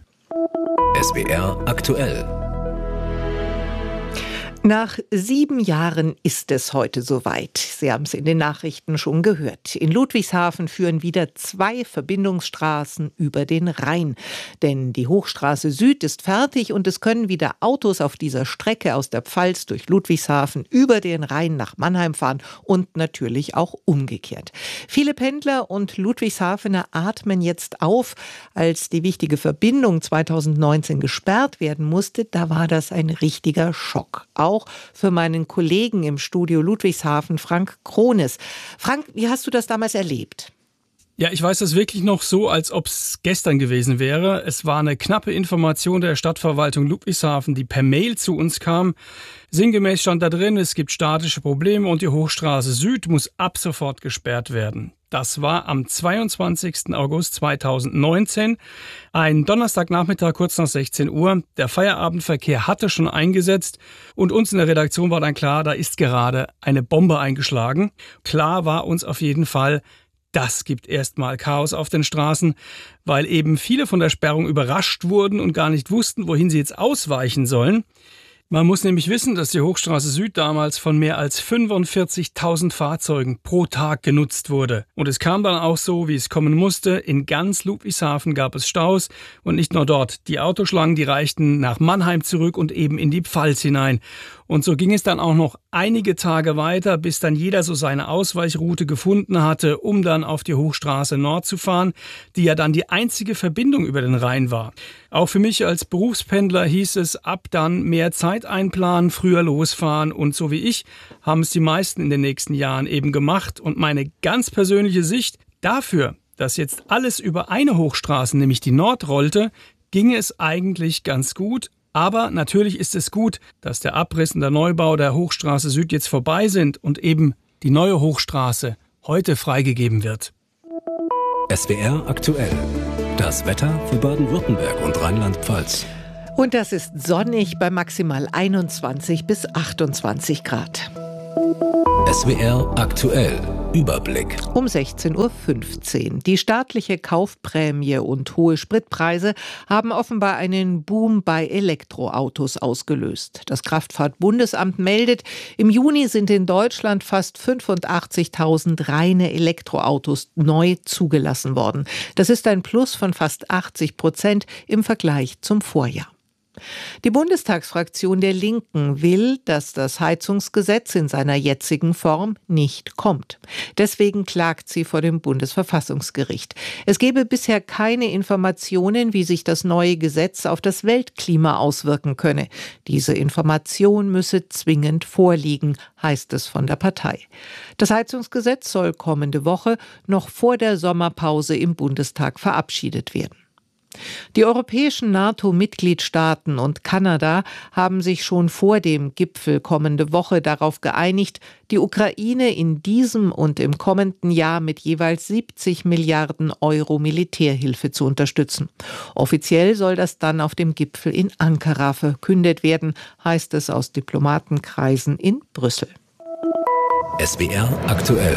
SWR aktuell. Nach 7 Jahren ist es heute soweit. Sie haben es in den Nachrichten schon gehört. In Ludwigshafen führen wieder 2 Verbindungsstraßen über den Rhein. Denn die Hochstraße Süd ist fertig und es können wieder Autos auf dieser Strecke aus der Pfalz durch Ludwigshafen über den Rhein nach Mannheim fahren und natürlich auch umgekehrt. Viele Pendler und Ludwigshafener atmen jetzt auf. Als die wichtige Verbindung 2019 gesperrt werden musste, da war das ein richtiger Schock. Auch für meinen Kollegen im Studio Ludwigshafen, Frank Krones. Frank, wie hast du das damals erlebt? Ja, ich weiß das wirklich noch so, als ob es gestern gewesen wäre. Es war eine knappe Information der Stadtverwaltung Ludwigshafen, die per Mail zu uns kam. Sinngemäß stand da drin, es gibt statische Probleme und die Hochstraße Süd muss ab sofort gesperrt werden. Das war am 22. August 2019, ein Donnerstagnachmittag kurz nach 16 Uhr. Der Feierabendverkehr hatte schon eingesetzt und uns in der Redaktion war dann klar, da ist gerade eine Bombe eingeschlagen. Klar war uns auf jeden Fall, das gibt erstmal Chaos auf den Straßen, weil eben viele von der Sperrung überrascht wurden und gar nicht wussten, wohin sie jetzt ausweichen sollen. Man muss nämlich wissen, dass die Hochstraße Süd damals von mehr als 45.000 Fahrzeugen pro Tag genutzt wurde. Und es kam dann auch so, wie es kommen musste. In ganz Ludwigshafen gab es Staus und nicht nur dort. Die Autoschlangen, die reichten nach Mannheim zurück und eben in die Pfalz hinein. Und so ging es dann auch noch einige Tage weiter, bis dann jeder so seine Ausweichroute gefunden hatte, um dann auf die Hochstraße Nord zu fahren, die ja dann die einzige Verbindung über den Rhein war. Auch für mich als Berufspendler hieß es, ab dann mehr Zeit einplanen, früher losfahren. Und so wie ich haben es die meisten in den nächsten Jahren eben gemacht. Und meine ganz persönliche Sicht dafür, dass jetzt alles über eine Hochstraße, nämlich die Nord, rollte, ging es eigentlich ganz gut. Aber natürlich ist es gut, dass der Abriss und der Neubau der Hochstraße Süd jetzt vorbei sind und eben die neue Hochstraße heute freigegeben wird. SWR aktuell. Das Wetter für Baden-Württemberg und Rheinland-Pfalz. Und das ist sonnig bei maximal 21 bis 28 Grad. SWR aktuell. Überblick. Um 16.15 Uhr. Die staatliche Kaufprämie und hohe Spritpreise haben offenbar einen Boom bei Elektroautos ausgelöst. Das Kraftfahrtbundesamt meldet, im Juni sind in Deutschland fast 85.000 reine Elektroautos neu zugelassen worden. Das ist ein Plus von fast 80% im Vergleich zum Vorjahr. Die Bundestagsfraktion der Linken will, dass das Heizungsgesetz in seiner jetzigen Form nicht kommt. Deswegen klagt sie vor dem Bundesverfassungsgericht. Es gebe bisher keine Informationen, wie sich das neue Gesetz auf das Weltklima auswirken könne. Diese Information müsse zwingend vorliegen, heißt es von der Partei. Das Heizungsgesetz soll kommende Woche noch vor der Sommerpause im Bundestag verabschiedet werden. Die europäischen NATO-Mitgliedstaaten und Kanada haben sich schon vor dem Gipfel kommende Woche darauf geeinigt, die Ukraine in diesem und im kommenden Jahr mit jeweils 70 Milliarden Euro Militärhilfe zu unterstützen. Offiziell soll das dann auf dem Gipfel in Ankara verkündet werden, heißt es aus Diplomatenkreisen in Brüssel. SWR aktuell.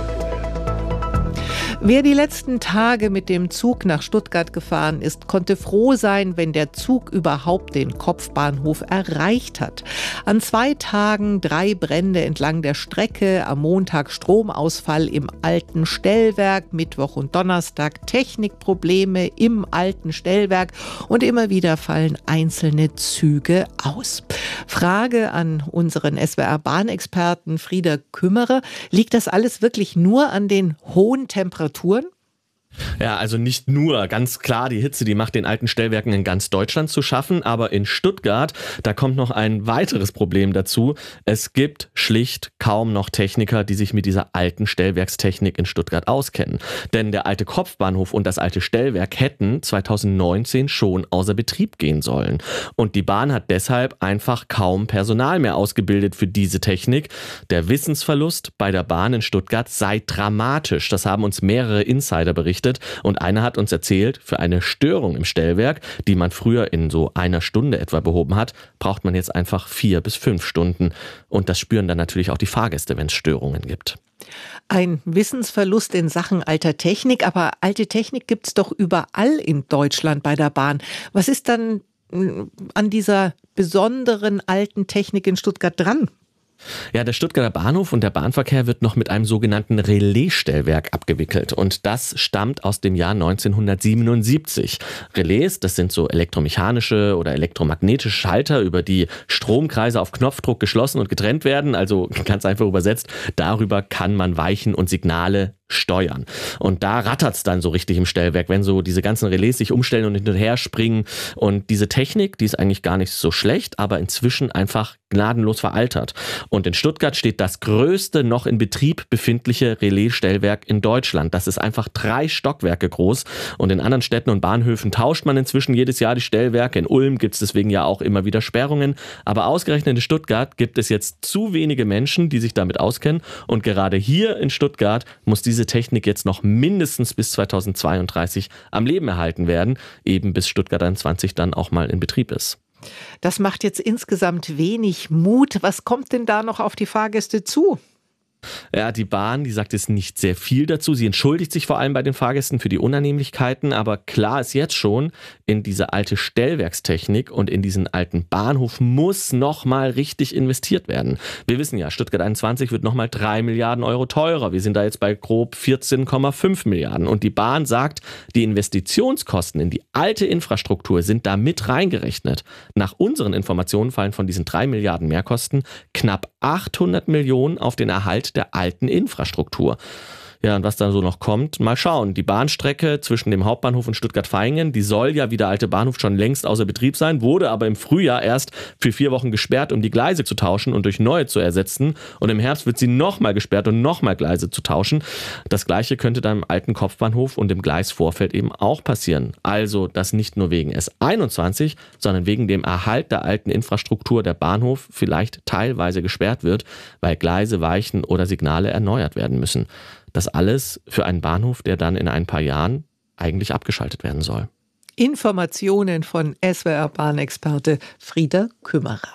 Wer die letzten Tage mit dem Zug nach Stuttgart gefahren ist, konnte froh sein, wenn der Zug überhaupt den Kopfbahnhof erreicht hat. An 2 Tagen 3 Brände entlang der Strecke, am Montag Stromausfall im alten Stellwerk, Mittwoch und Donnerstag Technikprobleme im alten Stellwerk und immer wieder fallen einzelne Züge aus. Frage an unseren SWR-Bahnexperten Frieder Kümmerer: Liegt das alles wirklich nur an den hohen Temperaturen? Ja, also nicht nur. Ganz klar, die Hitze, die macht den alten Stellwerken in ganz Deutschland zu schaffen. Aber in Stuttgart, da kommt noch ein weiteres Problem dazu. Es gibt schlicht kaum noch Techniker, die sich mit dieser alten Stellwerkstechnik in Stuttgart auskennen. Denn der alte Kopfbahnhof und das alte Stellwerk hätten 2019 schon außer Betrieb gehen sollen. Und die Bahn hat deshalb einfach kaum Personal mehr ausgebildet für diese Technik. Der Wissensverlust bei der Bahn in Stuttgart sei dramatisch. Das haben uns mehrere Insider berichtet. Und einer hat uns erzählt, für eine Störung im Stellwerk, die man früher in so einer Stunde etwa behoben hat, braucht man jetzt einfach 4 bis 5 Stunden. Und das spüren dann natürlich auch die Fahrgäste, wenn es Störungen gibt. Ein Wissensverlust in Sachen alter Technik, aber alte Technik gibt es doch überall in Deutschland bei der Bahn. Was ist dann an dieser besonderen alten Technik in Stuttgart dran? Ja, der Stuttgarter Bahnhof und der Bahnverkehr wird noch mit einem sogenannten Relaisstellwerk abgewickelt. Und das stammt aus dem Jahr 1977. Relais, das sind so elektromechanische oder elektromagnetische Schalter, über die Stromkreise auf Knopfdruck geschlossen und getrennt werden. Also ganz einfach übersetzt, darüber kann man Weichen und Signale steuern. Und da rattert's dann so richtig im Stellwerk, wenn so diese ganzen Relais sich umstellen und hin und her springen. Und diese Technik, die ist eigentlich gar nicht so schlecht, aber inzwischen einfach gnadenlos veraltert. Und in Stuttgart steht das größte noch in Betrieb befindliche Relaisstellwerk in Deutschland. Das ist einfach 3 Stockwerke groß. Und in anderen Städten und Bahnhöfen tauscht man inzwischen jedes Jahr die Stellwerke. In Ulm gibt es deswegen ja auch immer wieder Sperrungen. Aber ausgerechnet in Stuttgart gibt es jetzt zu wenige Menschen, die sich damit auskennen. Und gerade hier in Stuttgart muss diese Technik jetzt noch mindestens bis 2032 am Leben erhalten werden, eben bis Stuttgart 21 dann auch mal in Betrieb ist. Das macht jetzt insgesamt wenig Mut. Was kommt denn da noch auf die Fahrgäste zu? Ja, die Bahn, die sagt jetzt nicht sehr viel dazu. Sie entschuldigt sich vor allem bei den Fahrgästen für die Unannehmlichkeiten. Aber klar ist jetzt schon, in diese alte Stellwerkstechnik und in diesen alten Bahnhof muss nochmal richtig investiert werden. Wir wissen ja, Stuttgart 21 wird nochmal 3 Milliarden Euro teurer. Wir sind da jetzt bei grob 14,5 Milliarden. Und die Bahn sagt, die Investitionskosten in die alte Infrastruktur sind da mit reingerechnet. Nach unseren Informationen fallen von diesen 3 Milliarden Mehrkosten knapp 800 Millionen auf den Erhalt der alten Infrastruktur. Ja, und was da so noch kommt, mal schauen. Die Bahnstrecke zwischen dem Hauptbahnhof und Stuttgart-Vaihingen, die soll ja wie der alte Bahnhof schon längst außer Betrieb sein, wurde aber im Frühjahr erst für 4 Wochen gesperrt, um die Gleise zu tauschen und durch neue zu ersetzen. Und im Herbst wird sie nochmal gesperrt, um nochmal Gleise zu tauschen. Das Gleiche könnte dann im alten Kopfbahnhof und im Gleisvorfeld eben auch passieren. Also, dass nicht nur wegen S21, sondern wegen dem Erhalt der alten Infrastruktur der Bahnhof vielleicht teilweise gesperrt wird, weil Gleise, Weichen oder Signale erneuert werden müssen. Das alles für einen Bahnhof, der dann in ein paar Jahren eigentlich abgeschaltet werden soll. Informationen von SWR-Bahnexperte Frieda Kümmerer.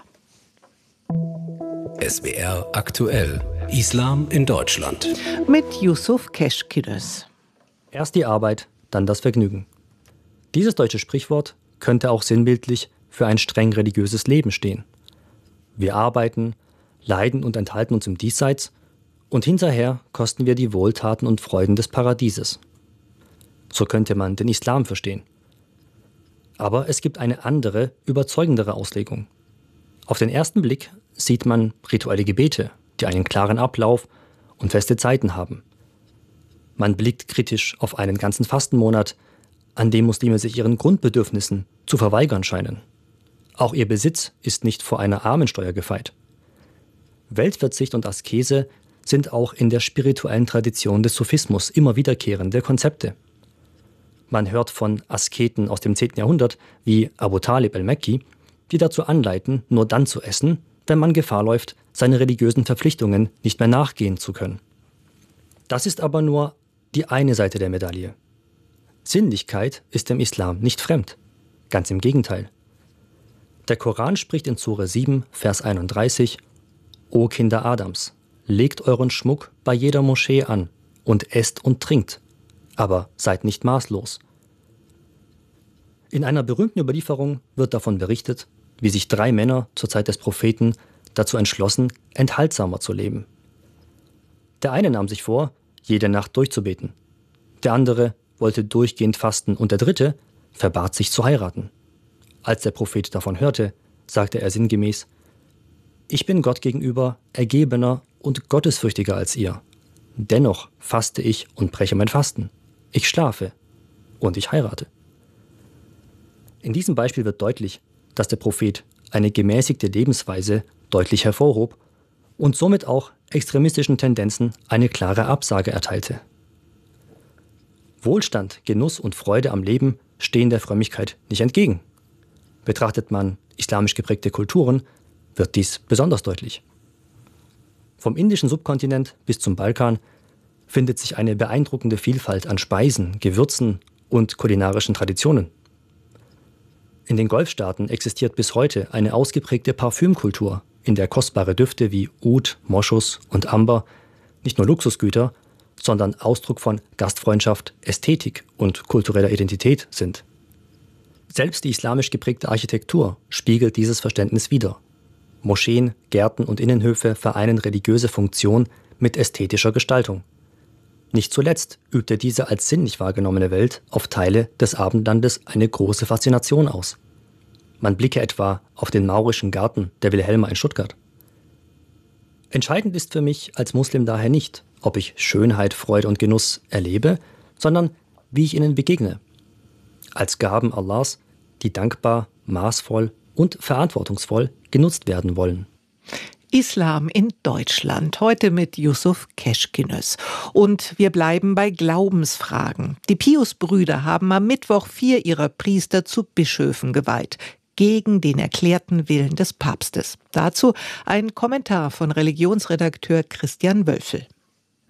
SWR aktuell. Islam in Deutschland. Mit Yusuf Keşkines. Erst die Arbeit, dann das Vergnügen. Dieses deutsche Sprichwort könnte auch sinnbildlich für ein streng religiöses Leben stehen. Wir arbeiten, leiden und enthalten uns im Diesseits, und hinterher kosten wir die Wohltaten und Freuden des Paradieses. So könnte man den Islam verstehen. Aber es gibt eine andere, überzeugendere Auslegung. Auf den ersten Blick sieht man rituelle Gebete, die einen klaren Ablauf und feste Zeiten haben. Man blickt kritisch auf einen ganzen Fastenmonat, an dem Muslime sich ihren Grundbedürfnissen zu verweigern scheinen. Auch ihr Besitz ist nicht vor einer Armensteuer gefeit. Weltverzicht und Askese sind auch in der spirituellen Tradition des Sufismus immer wiederkehrende Konzepte. Man hört von Asketen aus dem 10. Jahrhundert wie Abu Talib al-Makki, die dazu anleiten, nur dann zu essen, wenn man Gefahr läuft, seine religiösen Verpflichtungen nicht mehr nachgehen zu können. Das ist aber nur die eine Seite der Medaille. Sinnlichkeit ist dem Islam nicht fremd. Ganz im Gegenteil. Der Koran spricht in Sure 7, Vers 31: O Kinder Adams, legt euren Schmuck bei jeder Moschee an und esst und trinkt, aber seid nicht maßlos. In einer berühmten Überlieferung wird davon berichtet, wie sich 3 Männer zur Zeit des Propheten dazu entschlossen, enthaltsamer zu leben. Der eine nahm sich vor, jede Nacht durchzubeten. Der andere wollte durchgehend fasten und der dritte verbat sich zu heiraten. Als der Prophet davon hörte, sagte er sinngemäß: Ich bin Gott gegenüber ergebener und gottesfürchtiger als ihr. Dennoch faste ich und breche mein Fasten. Ich schlafe und ich heirate. In diesem Beispiel wird deutlich, dass der Prophet eine gemäßigte Lebensweise deutlich hervorhob und somit auch extremistischen Tendenzen eine klare Absage erteilte. Wohlstand, Genuss und Freude am Leben stehen der Frömmigkeit nicht entgegen. Betrachtet man islamisch geprägte Kulturen, wird dies besonders deutlich. Vom indischen Subkontinent bis zum Balkan findet sich eine beeindruckende Vielfalt an Speisen, Gewürzen und kulinarischen Traditionen. In den Golfstaaten existiert bis heute eine ausgeprägte Parfümkultur, in der kostbare Düfte wie Oud, Moschus und Amber nicht nur Luxusgüter, sondern Ausdruck von Gastfreundschaft, Ästhetik und kultureller Identität sind. Selbst die islamisch geprägte Architektur spiegelt dieses Verständnis wider. Moscheen, Gärten und Innenhöfe vereinen religiöse Funktion mit ästhetischer Gestaltung. Nicht zuletzt übte diese als sinnlich wahrgenommene Welt auf Teile des Abendlandes eine große Faszination aus. Man blicke etwa auf den maurischen Garten der Wilhelma in Stuttgart. Entscheidend ist für mich als Muslim daher nicht, ob ich Schönheit, Freude und Genuss erlebe, sondern wie ich ihnen begegne. Als Gaben Allahs, die dankbar, maßvoll und verantwortungsvoll genutzt werden wollen. Islam in Deutschland, heute mit Yusuf Keşkines. Und wir bleiben bei Glaubensfragen. Die Pius-Brüder haben am Mittwoch 4 ihrer Priester zu Bischöfen geweiht, gegen den erklärten Willen des Papstes. Dazu ein Kommentar von Religionsredakteur Christian Wölfel.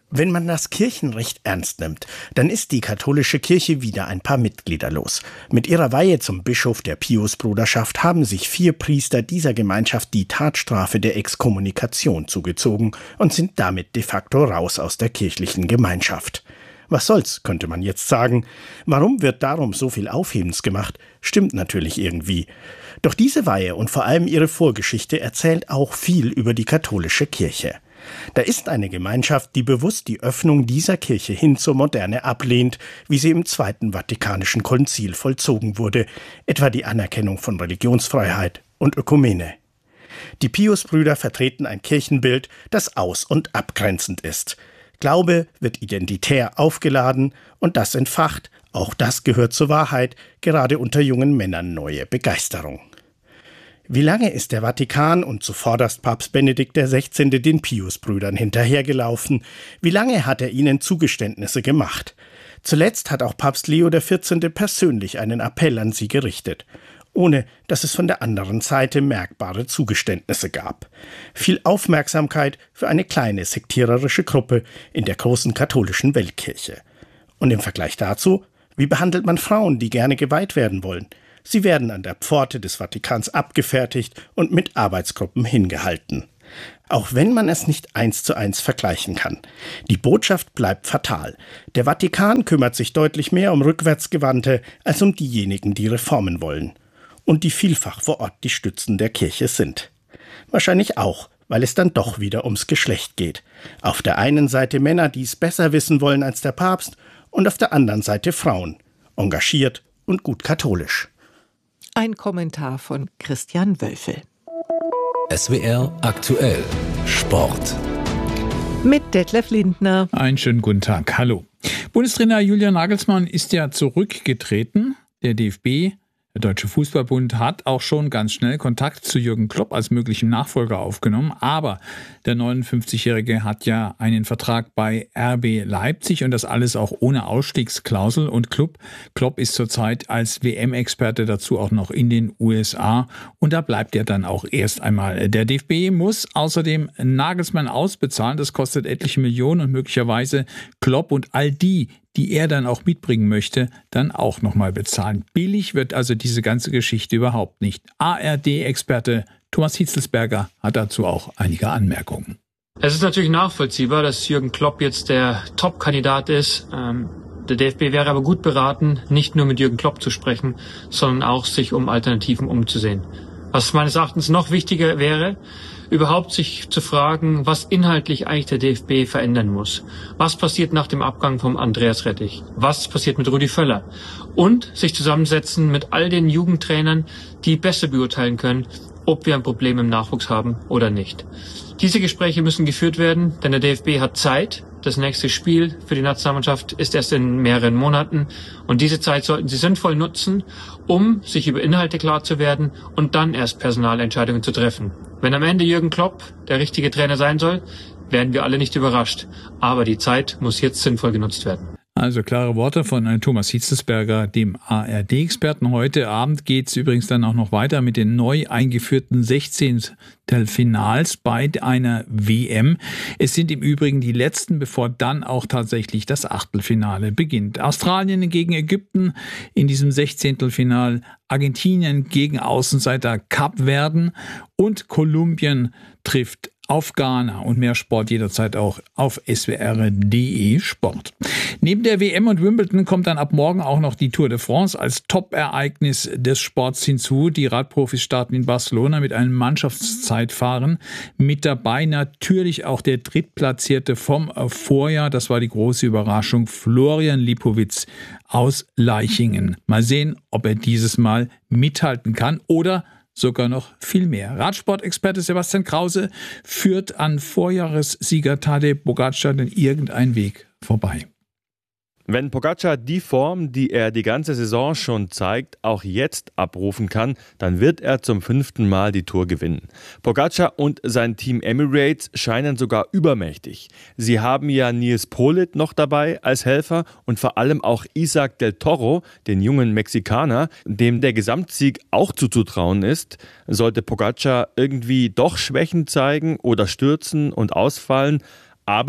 Wenn man das Kirchenrecht ernst nimmt, dann ist die katholische Kirche wieder ein paar Mitglieder los. Mit ihrer Weihe zum Bischof der Piusbruderschaft haben sich 4 Priester dieser Gemeinschaft die Tatstrafe der Exkommunikation zugezogen und sind damit de facto raus aus der kirchlichen Gemeinschaft. Was soll's, könnte man jetzt sagen. Warum wird darum so viel Aufhebens gemacht? Stimmt natürlich irgendwie. Doch diese Weihe und vor allem ihre Vorgeschichte erzählt auch viel über die katholische Kirche. Da ist eine Gemeinschaft, die bewusst die Öffnung dieser Kirche hin zur Moderne ablehnt, wie sie im Zweiten Vatikanischen Konzil vollzogen wurde, etwa die Anerkennung von Religionsfreiheit und Ökumene. Die Piusbrüder vertreten ein Kirchenbild, das aus- und abgrenzend ist. Glaube wird identitär aufgeladen und das entfacht, auch das gehört zur Wahrheit, gerade unter jungen Männern neue Begeisterung. Wie lange ist der Vatikan und zuvorderst Papst Benedikt XVI. Den Piusbrüdern hinterhergelaufen? Wie lange hat er ihnen Zugeständnisse gemacht? Zuletzt hat auch Papst Leo XIV. Persönlich einen Appell an sie gerichtet, ohne dass es von der anderen Seite merkbare Zugeständnisse gab. Viel Aufmerksamkeit für eine kleine sektiererische Gruppe in der großen katholischen Weltkirche. Und im Vergleich dazu, wie behandelt man Frauen, die gerne geweiht werden wollen? Sie werden an der Pforte des Vatikans abgefertigt und mit Arbeitsgruppen hingehalten. Auch wenn man es nicht 1:1 vergleichen kann. Die Botschaft bleibt fatal. Der Vatikan kümmert sich deutlich mehr um Rückwärtsgewandte als um diejenigen, die Reformen wollen. Und die vielfach vor Ort die Stützen der Kirche sind. Wahrscheinlich auch, weil es dann doch wieder ums Geschlecht geht. Auf der einen Seite Männer, die es besser wissen wollen als der Papst, und auf der anderen Seite Frauen, engagiert und gut katholisch. Ein Kommentar von Christian Wölfel. SWR aktuell Sport. Mit Detlef Lindner. Einen schönen guten Tag. Hallo. Bundestrainer Julian Nagelsmann ist ja zurückgetreten. Der DFB, der Deutsche Fußballbund, hat auch schon ganz schnell Kontakt zu Jürgen Klopp als möglichem Nachfolger aufgenommen. Aber der 59-Jährige hat ja einen Vertrag bei RB Leipzig und das alles auch ohne Ausstiegsklausel. Und Klopp ist zurzeit als WM-Experte dazu auch noch in den USA. Und da bleibt er dann auch erst einmal. Der DFB muss außerdem Nagelsmann ausbezahlen. Das kostet etliche Millionen und möglicherweise Klopp und all die er dann auch mitbringen möchte, dann auch nochmal bezahlen. Billig wird also diese ganze Geschichte überhaupt nicht. ARD-Experte Thomas Hitzelsberger hat dazu auch einige Anmerkungen. Es ist natürlich nachvollziehbar, dass Jürgen Klopp jetzt der Top-Kandidat ist. Der DFB wäre aber gut beraten, nicht nur mit Jürgen Klopp zu sprechen, sondern auch sich um Alternativen umzusehen. Was meines Erachtens noch wichtiger wäre, überhaupt sich zu fragen, was inhaltlich eigentlich der DFB verändern muss. Was passiert nach dem Abgang von Andreas Rettich? Was passiert mit Rudi Völler? Und sich zusammensetzen mit all den Jugendtrainern, die besser beurteilen können, ob wir ein Problem im Nachwuchs haben oder nicht. Diese Gespräche müssen geführt werden, denn der DFB hat Zeit. Das nächste Spiel für die Nationalmannschaft ist erst in mehreren Monaten. Und diese Zeit sollten sie sinnvoll nutzen, um sich über Inhalte klar zu werden und dann erst Personalentscheidungen zu treffen. Wenn am Ende Jürgen Klopp der richtige Trainer sein soll, werden wir alle nicht überrascht. Aber die Zeit muss jetzt sinnvoll genutzt werden. Also klare Worte von Thomas Hitzelsberger, dem ARD-Experten. Heute Abend geht es übrigens dann auch noch weiter mit den neu eingeführten 16. Finals bei einer WM. Es sind im Übrigen die letzten, bevor dann auch tatsächlich das Achtelfinale beginnt. Australien gegen Ägypten in diesem 16. Final, Argentinien gegen Außenseiter Kapverden und Kolumbien trifft auf Ghana und mehr Sport jederzeit auch auf swr.de Sport. Neben der WM und Wimbledon kommt dann ab morgen auch noch die Tour de France als Top-Ereignis des Sports hinzu. Die Radprofis starten in Barcelona mit einem Mannschaftszeitfahren. Mit dabei natürlich auch der Drittplatzierte vom Vorjahr. Das war die große Überraschung. Florian Lipowitz aus Leichingen. Mal sehen, ob er dieses Mal mithalten kann oder sogar noch viel mehr. Radsportexperte Sebastian Krause führt an Vorjahressieger Tadej Pogačar denn irgendein Weg vorbei. Wenn Pogačar die Form, die er die ganze Saison schon zeigt, auch jetzt abrufen kann, dann wird er zum 5. Mal die Tour gewinnen. Pogačar und sein Team Emirates scheinen sogar übermächtig. Sie haben ja Nils Politt noch dabei als Helfer und vor allem auch Isaac del Toro, den jungen Mexikaner, dem der Gesamtsieg auch zuzutrauen ist. Sollte Pogačar irgendwie doch Schwächen zeigen oder stürzen und ausfallen, aber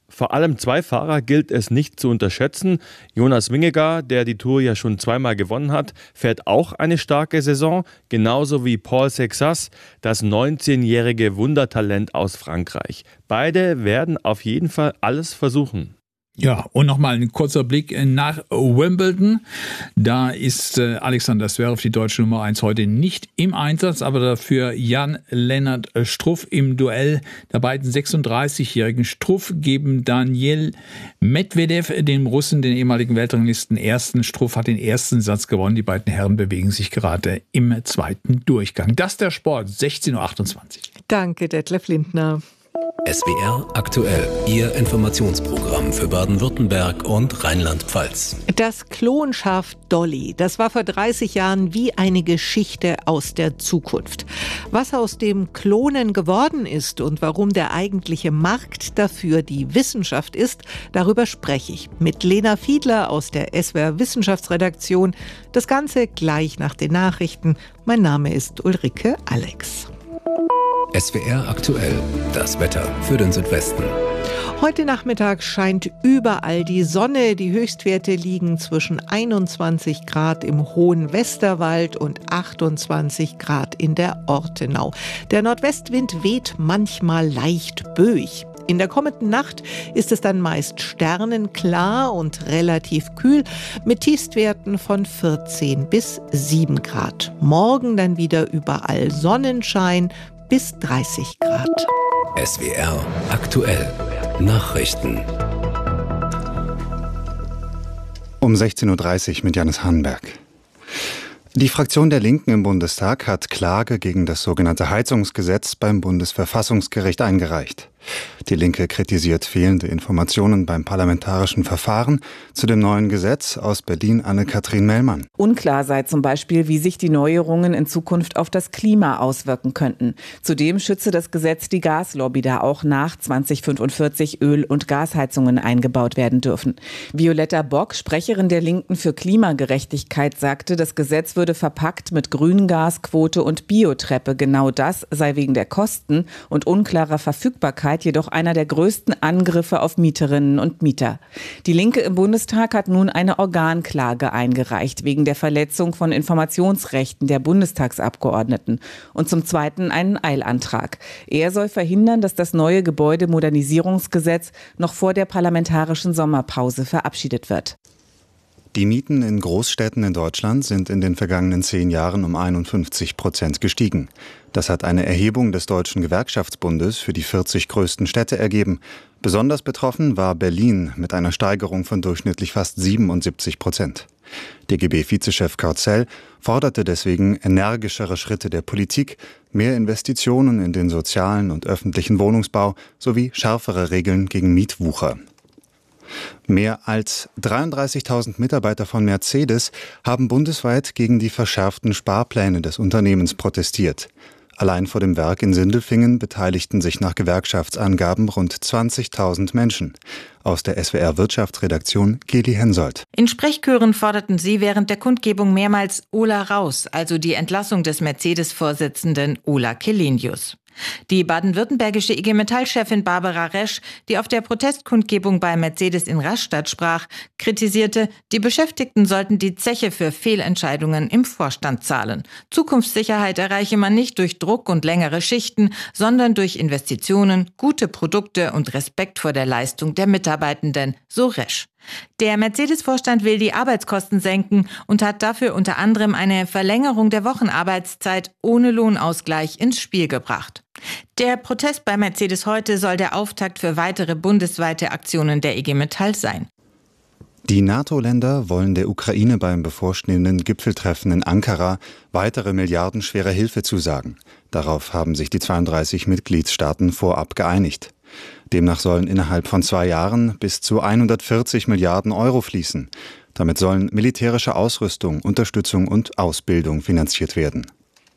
Vor allem 2 Fahrer gilt es nicht zu unterschätzen. Jonas Vingegaard, der die Tour ja schon 2-mal gewonnen hat, fährt auch eine starke Saison, genauso wie Paul Sexas, das 19-jährige Wundertalent aus Frankreich. Beide werden auf jeden Fall alles versuchen. Ja, und nochmal ein kurzer Blick nach Wimbledon. Da ist Alexander Zverev, die deutsche Nummer 1, heute nicht im Einsatz, aber dafür Jan-Lennart Struff im Duell der beiden 36-jährigen. Struff geben Daniil Medvedev, dem Russen, den ehemaligen Weltranglisten ersten. Struff hat den ersten Satz gewonnen. Die beiden Herren bewegen sich gerade im zweiten Durchgang. Das ist der Sport, 16.28 Uhr. Danke, Detlef Lindner. SWR aktuell, Ihr Informationsprogramm für Baden-Württemberg und Rheinland-Pfalz. Das Klonschaf Dolly, das war vor 30 Jahren wie eine Geschichte aus der Zukunft. Was aus dem Klonen geworden ist und warum der eigentliche Markt dafür die Wissenschaft ist, darüber spreche ich mit Lena Fiedler aus der SWR Wissenschaftsredaktion. Das Ganze gleich nach den Nachrichten. Mein Name ist Ulrike Alex. SWR aktuell, das Wetter für den Südwesten. Heute Nachmittag scheint überall die Sonne. Die Höchstwerte liegen zwischen 21 Grad im hohen Westerwald und 28 Grad in der Ortenau. Der Nordwestwind weht manchmal leicht böig. In der kommenden Nacht ist es dann meist sternenklar und relativ kühl mit Tiefstwerten von 14 bis 7 Grad. Morgen dann wieder überall Sonnenschein bis 30 Grad. SWR aktuell. Nachrichten. Um 16.30 Uhr mit Janis Hahnberg. Die Fraktion der Linken im Bundestag hat Klage gegen das sogenannte Heizungsgesetz beim Bundesverfassungsgericht eingereicht. Die Linke kritisiert fehlende Informationen beim parlamentarischen Verfahren zu dem neuen Gesetz. Aus Berlin Anne-Kathrin Mellmann. Unklar sei zum Beispiel, wie sich die Neuerungen in Zukunft auf das Klima auswirken könnten. Zudem schütze das Gesetz die Gaslobby, da auch nach 2045 Öl- und Gasheizungen eingebaut werden dürfen. Violetta Bock, Sprecherin der Linken für Klimagerechtigkeit, sagte, das Gesetz würde verpackt mit Grüngasquote und Biotreppe. Genau das sei wegen der Kosten und unklarer Verfügbarkeit jedoch einer der größten Angriffe auf Mieterinnen und Mieter. Die Linke im Bundestag hat nun eine Organklage eingereicht wegen der Verletzung von Informationsrechten der Bundestagsabgeordneten und zum Zweiten einen Eilantrag. Er soll verhindern, dass das neue Gebäudemodernisierungsgesetz noch vor der parlamentarischen Sommerpause verabschiedet wird. Die Mieten in Großstädten in Deutschland sind in den vergangenen 10 Jahren um 51% gestiegen. Das hat eine Erhebung des Deutschen Gewerkschaftsbundes für die 40 größten Städte ergeben. Besonders betroffen war Berlin mit einer Steigerung von durchschnittlich fast 77%. DGB-Vizechef Körzel forderte deswegen energischere Schritte der Politik, mehr Investitionen in den sozialen und öffentlichen Wohnungsbau sowie schärfere Regeln gegen Mietwucher. Mehr als 33.000 Mitarbeiter von Mercedes haben bundesweit gegen die verschärften Sparpläne des Unternehmens protestiert. Allein vor dem Werk in Sindelfingen beteiligten sich nach Gewerkschaftsangaben rund 20.000 Menschen. Aus der SWR Wirtschaftsredaktion Geli Hensoldt. In Sprechchören forderten sie während der Kundgebung mehrmals Ola raus, also die Entlassung des Mercedes-Vorsitzenden Ola Källenius. Die baden-württembergische IG Metall-Chefin Barbara Resch, die auf der Protestkundgebung bei Mercedes in Rastatt sprach, kritisierte, die Beschäftigten sollten die Zeche für Fehlentscheidungen im Vorstand zahlen. Zukunftssicherheit erreiche man nicht durch Druck und längere Schichten, sondern durch Investitionen, gute Produkte und Respekt vor der Leistung der Mitarbeitenden, so Resch. Der Mercedes-Vorstand will die Arbeitskosten senken und hat dafür unter anderem eine Verlängerung der Wochenarbeitszeit ohne Lohnausgleich ins Spiel gebracht. Der Protest bei Mercedes heute soll der Auftakt für weitere bundesweite Aktionen der IG Metall sein. Die NATO-Länder wollen der Ukraine beim bevorstehenden Gipfeltreffen in Ankara weitere milliardenschwere Hilfe zusagen. Darauf haben sich die 32 Mitgliedstaaten vorab geeinigt. Demnach sollen innerhalb von 2 Jahren bis zu 140 Milliarden Euro fließen. Damit sollen militärische Ausrüstung, Unterstützung und Ausbildung finanziert werden.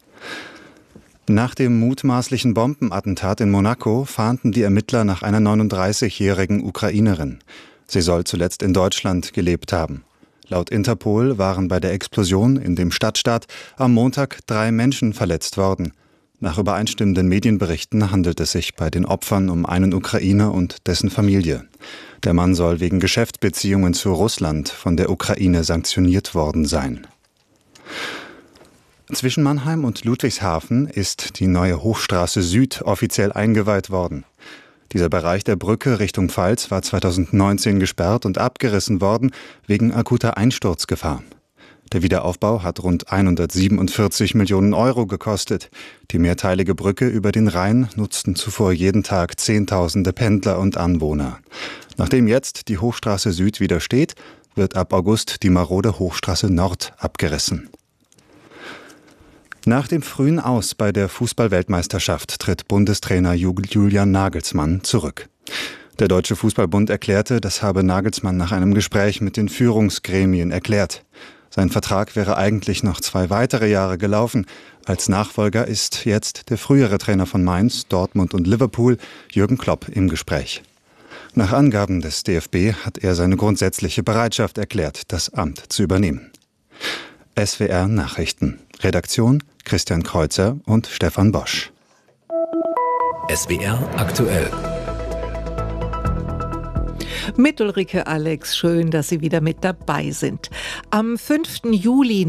Nach dem mutmaßlichen Bombenattentat in Monaco fahnden die Ermittler nach einer 39-jährigen Ukrainerin. Sie soll zuletzt in Deutschland gelebt haben. Laut Interpol waren bei der Explosion in dem Stadtstaat am Montag 3 Menschen verletzt worden. Nach übereinstimmenden Medienberichten handelt es sich bei den Opfern um einen Ukrainer und dessen Familie. Der Mann soll wegen Geschäftsbeziehungen zu Russland von der Ukraine sanktioniert worden sein. Zwischen Mannheim und Ludwigshafen ist die neue Hochstraße Süd offiziell eingeweiht worden. Dieser Bereich der Brücke Richtung Pfalz war 2019 gesperrt und abgerissen worden wegen akuter Einsturzgefahr. Der Wiederaufbau hat rund 147 Millionen Euro gekostet. Die mehrteilige Brücke über den Rhein nutzten zuvor jeden Tag Zehntausende Pendler und Anwohner. Nachdem jetzt die Hochstraße Süd wieder steht, wird ab August die marode Hochstraße Nord abgerissen. Nach dem frühen Aus bei der Fußball-Weltmeisterschaft tritt Bundestrainer Julian Nagelsmann zurück. Der Deutsche Fußballbund erklärte, das habe Nagelsmann nach einem Gespräch mit den Führungsgremien erklärt. Sein Vertrag wäre eigentlich noch 2 weitere Jahre gelaufen. Als Nachfolger ist jetzt der frühere Trainer von Mainz, Dortmund und Liverpool, Jürgen Klopp, im Gespräch. Nach Angaben des DFB hat er seine grundsätzliche Bereitschaft erklärt, das Amt zu übernehmen. SWR Nachrichten. Redaktion Christian Kreuzer und Stefan Bosch. SWR aktuell. Mit Ulrike Alex, schön, dass Sie wieder mit dabei sind. Am 5. Juli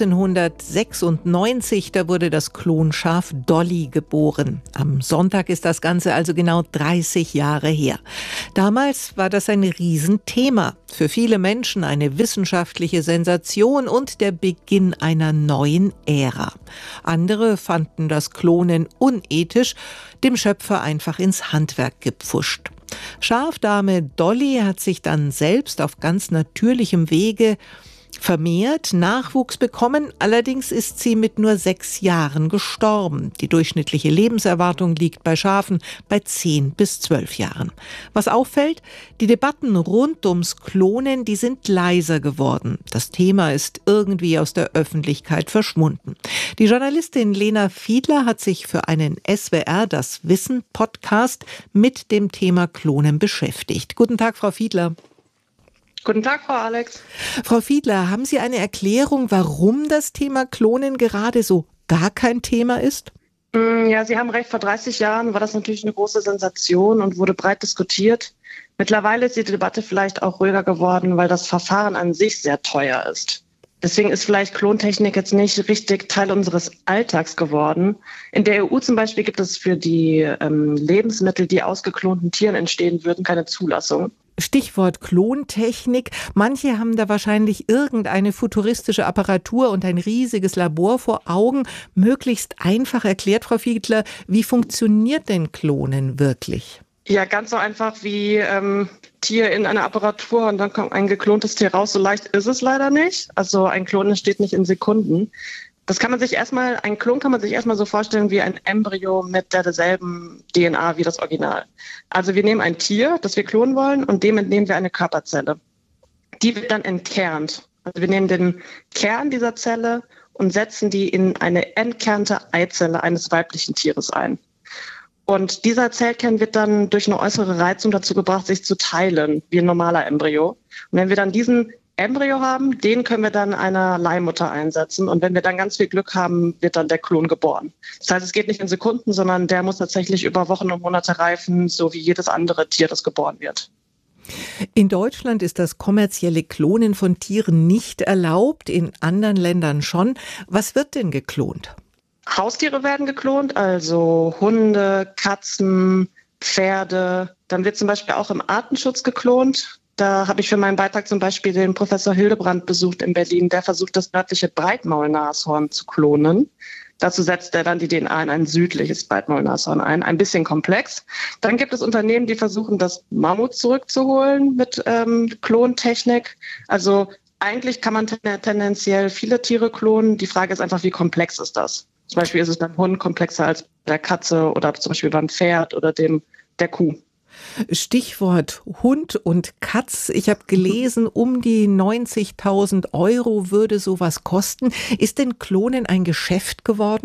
1996, da wurde das Klonschaf Dolly geboren. Am Sonntag ist das Ganze also genau 30 Jahre her. Damals war das ein Riesenthema. Für viele Menschen eine wissenschaftliche Sensation und der Beginn einer neuen Ära. Andere fanden das Klonen unethisch, dem Schöpfer einfach ins Handwerk gepfuscht. Schafdame Dolly hat sich dann selbst auf ganz natürlichem Wege vermehrt, Nachwuchs bekommen. Allerdings ist sie mit nur 6 Jahren gestorben. Die durchschnittliche Lebenserwartung liegt bei Schafen bei 10 bis 12 Jahren. Was auffällt, die Debatten rund ums Klonen, die sind leiser geworden. Das Thema ist irgendwie aus der Öffentlichkeit verschwunden. Die Journalistin Lena Fiedler hat sich für einen SWR Das Wissen Podcast mit dem Thema Klonen beschäftigt. Guten Tag, Frau Fiedler. Guten Tag, Frau Alex. Frau Fiedler, haben Sie eine Erklärung, warum das Thema Klonen gerade so gar kein Thema ist? Ja, Sie haben recht. Vor 30 Jahren war das natürlich eine große Sensation und wurde breit diskutiert. Mittlerweile ist die Debatte vielleicht auch ruhiger geworden, weil das Verfahren an sich sehr teuer ist. Deswegen ist vielleicht Klontechnik jetzt nicht richtig Teil unseres Alltags geworden. In der EU zum Beispiel gibt es für die Lebensmittel, die aus geklonten Tieren entstehen würden, keine Zulassung. Stichwort Klontechnik. Manche haben da wahrscheinlich irgendeine futuristische Apparatur und ein riesiges Labor vor Augen. Möglichst einfach erklärt, Frau Fiedler, wie funktioniert denn Klonen wirklich? Ja, ganz so einfach wie Tier in einer Apparatur und dann kommt ein geklontes Tier raus. So leicht ist es leider nicht. Also ein Klon entsteht nicht in Sekunden. Ein Klon kann man sich erstmal so vorstellen wie ein Embryo mit derselben DNA wie das Original. Also wir nehmen ein Tier, das wir klonen wollen, und dem entnehmen wir eine Körperzelle. Die wird dann entkernt. Also wir nehmen den Kern dieser Zelle und setzen die in eine entkernte Eizelle eines weiblichen Tieres ein. Und dieser Zellkern wird dann durch eine äußere Reizung dazu gebracht, sich zu teilen, wie ein normaler Embryo. Und wenn wir dann diesen Embryo haben, den können wir dann einer Leihmutter einsetzen. Und wenn wir dann ganz viel Glück haben, wird dann der Klon geboren. Das heißt, es geht nicht in Sekunden, sondern der muss tatsächlich über Wochen und Monate reifen, so wie jedes andere Tier, das geboren wird. In Deutschland ist das kommerzielle Klonen von Tieren nicht erlaubt, in anderen Ländern schon. Was wird denn geklont? Haustiere werden geklont, also Hunde, Katzen, Pferde. Dann wird zum Beispiel auch im Artenschutz geklont. Da habe ich für meinen Beitrag zum Beispiel den Professor Hildebrand besucht in Berlin. Der versucht, das nördliche Breitmaulnashorn zu klonen. Dazu setzt er dann die DNA in ein südliches Breitmaulnashorn ein. Ein bisschen komplex. Dann gibt es Unternehmen, die versuchen, das Mammut zurückzuholen mit Klontechnik. Also eigentlich kann man tendenziell viele Tiere klonen. Die Frage ist einfach, wie komplex ist das? Zum Beispiel ist es beim Hund komplexer als bei der Katze oder zum Beispiel beim Pferd oder der Kuh. Stichwort Hund und Katz. Ich habe gelesen, um die 90.000 € würde sowas kosten. Ist denn Klonen ein Geschäft geworden?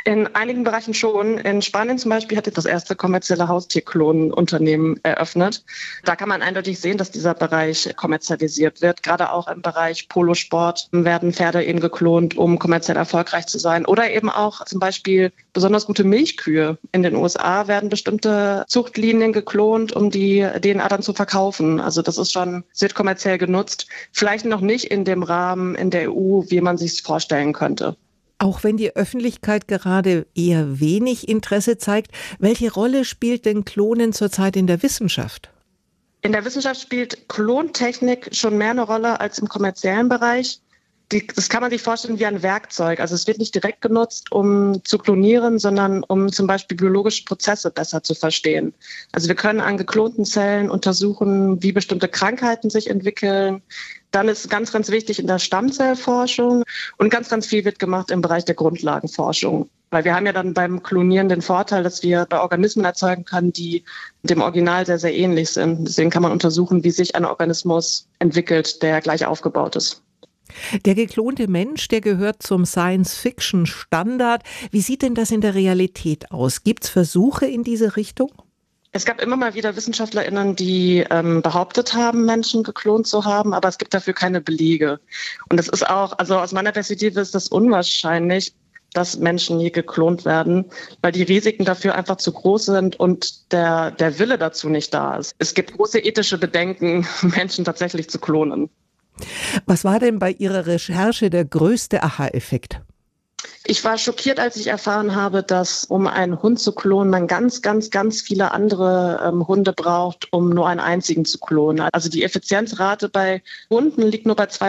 In einigen Bereichen schon. In Spanien zum Beispiel hat das erste kommerzielle Haustierklonenunternehmen eröffnet. Da kann man eindeutig sehen, dass dieser Bereich kommerzialisiert wird. Gerade auch im Bereich Polosport werden Pferde eben geklont, um kommerziell erfolgreich zu sein. Oder eben auch zum Beispiel besonders gute Milchkühe. In den USA werden bestimmte Zuchtlinien geklont, um die DNA dann zu verkaufen. Also das ist schon, es wird kommerziell genutzt. Vielleicht noch nicht in dem Rahmen in der EU, wie man sich es vorstellen könnte. Auch wenn die Öffentlichkeit gerade eher wenig Interesse zeigt, welche Rolle spielt denn Klonen zurzeit in der Wissenschaft? In der Wissenschaft spielt Klontechnik schon mehr eine Rolle als im kommerziellen Bereich. Das kann man sich vorstellen wie ein Werkzeug. Also es wird nicht direkt genutzt, um zu klonieren, sondern um zum Beispiel biologische Prozesse besser zu verstehen. Also wir können an geklonten Zellen untersuchen, wie bestimmte Krankheiten sich entwickeln. Dann ist ganz, ganz wichtig in der Stammzellforschung und ganz, ganz viel wird gemacht im Bereich der Grundlagenforschung. Weil wir haben ja dann beim Klonieren den Vorteil, dass wir da Organismen erzeugen können, die dem Original sehr, sehr ähnlich sind. Deswegen kann man untersuchen, wie sich ein Organismus entwickelt, der gleich aufgebaut ist. Der geklonte Mensch, der gehört zum Science-Fiction-Standard. Wie sieht denn das in der Realität aus? Gibt es Versuche in diese Richtung? Es gab immer mal wieder WissenschaftlerInnen, die behauptet haben, Menschen geklont zu haben, aber es gibt dafür keine Belege. Und das ist auch, also aus meiner Perspektive ist das unwahrscheinlich, dass Menschen je geklont werden, weil die Risiken dafür einfach zu groß sind und der Wille dazu nicht da ist. Es gibt große ethische Bedenken, Menschen tatsächlich zu klonen. Was war denn bei Ihrer Recherche der größte Aha-Effekt? Ich war schockiert, als ich erfahren habe, dass, um einen Hund zu klonen, man ganz, ganz, ganz viele andere Hunde braucht, um nur einen einzigen zu klonen. Also die Effizienzrate bei Hunden liegt nur bei 2%.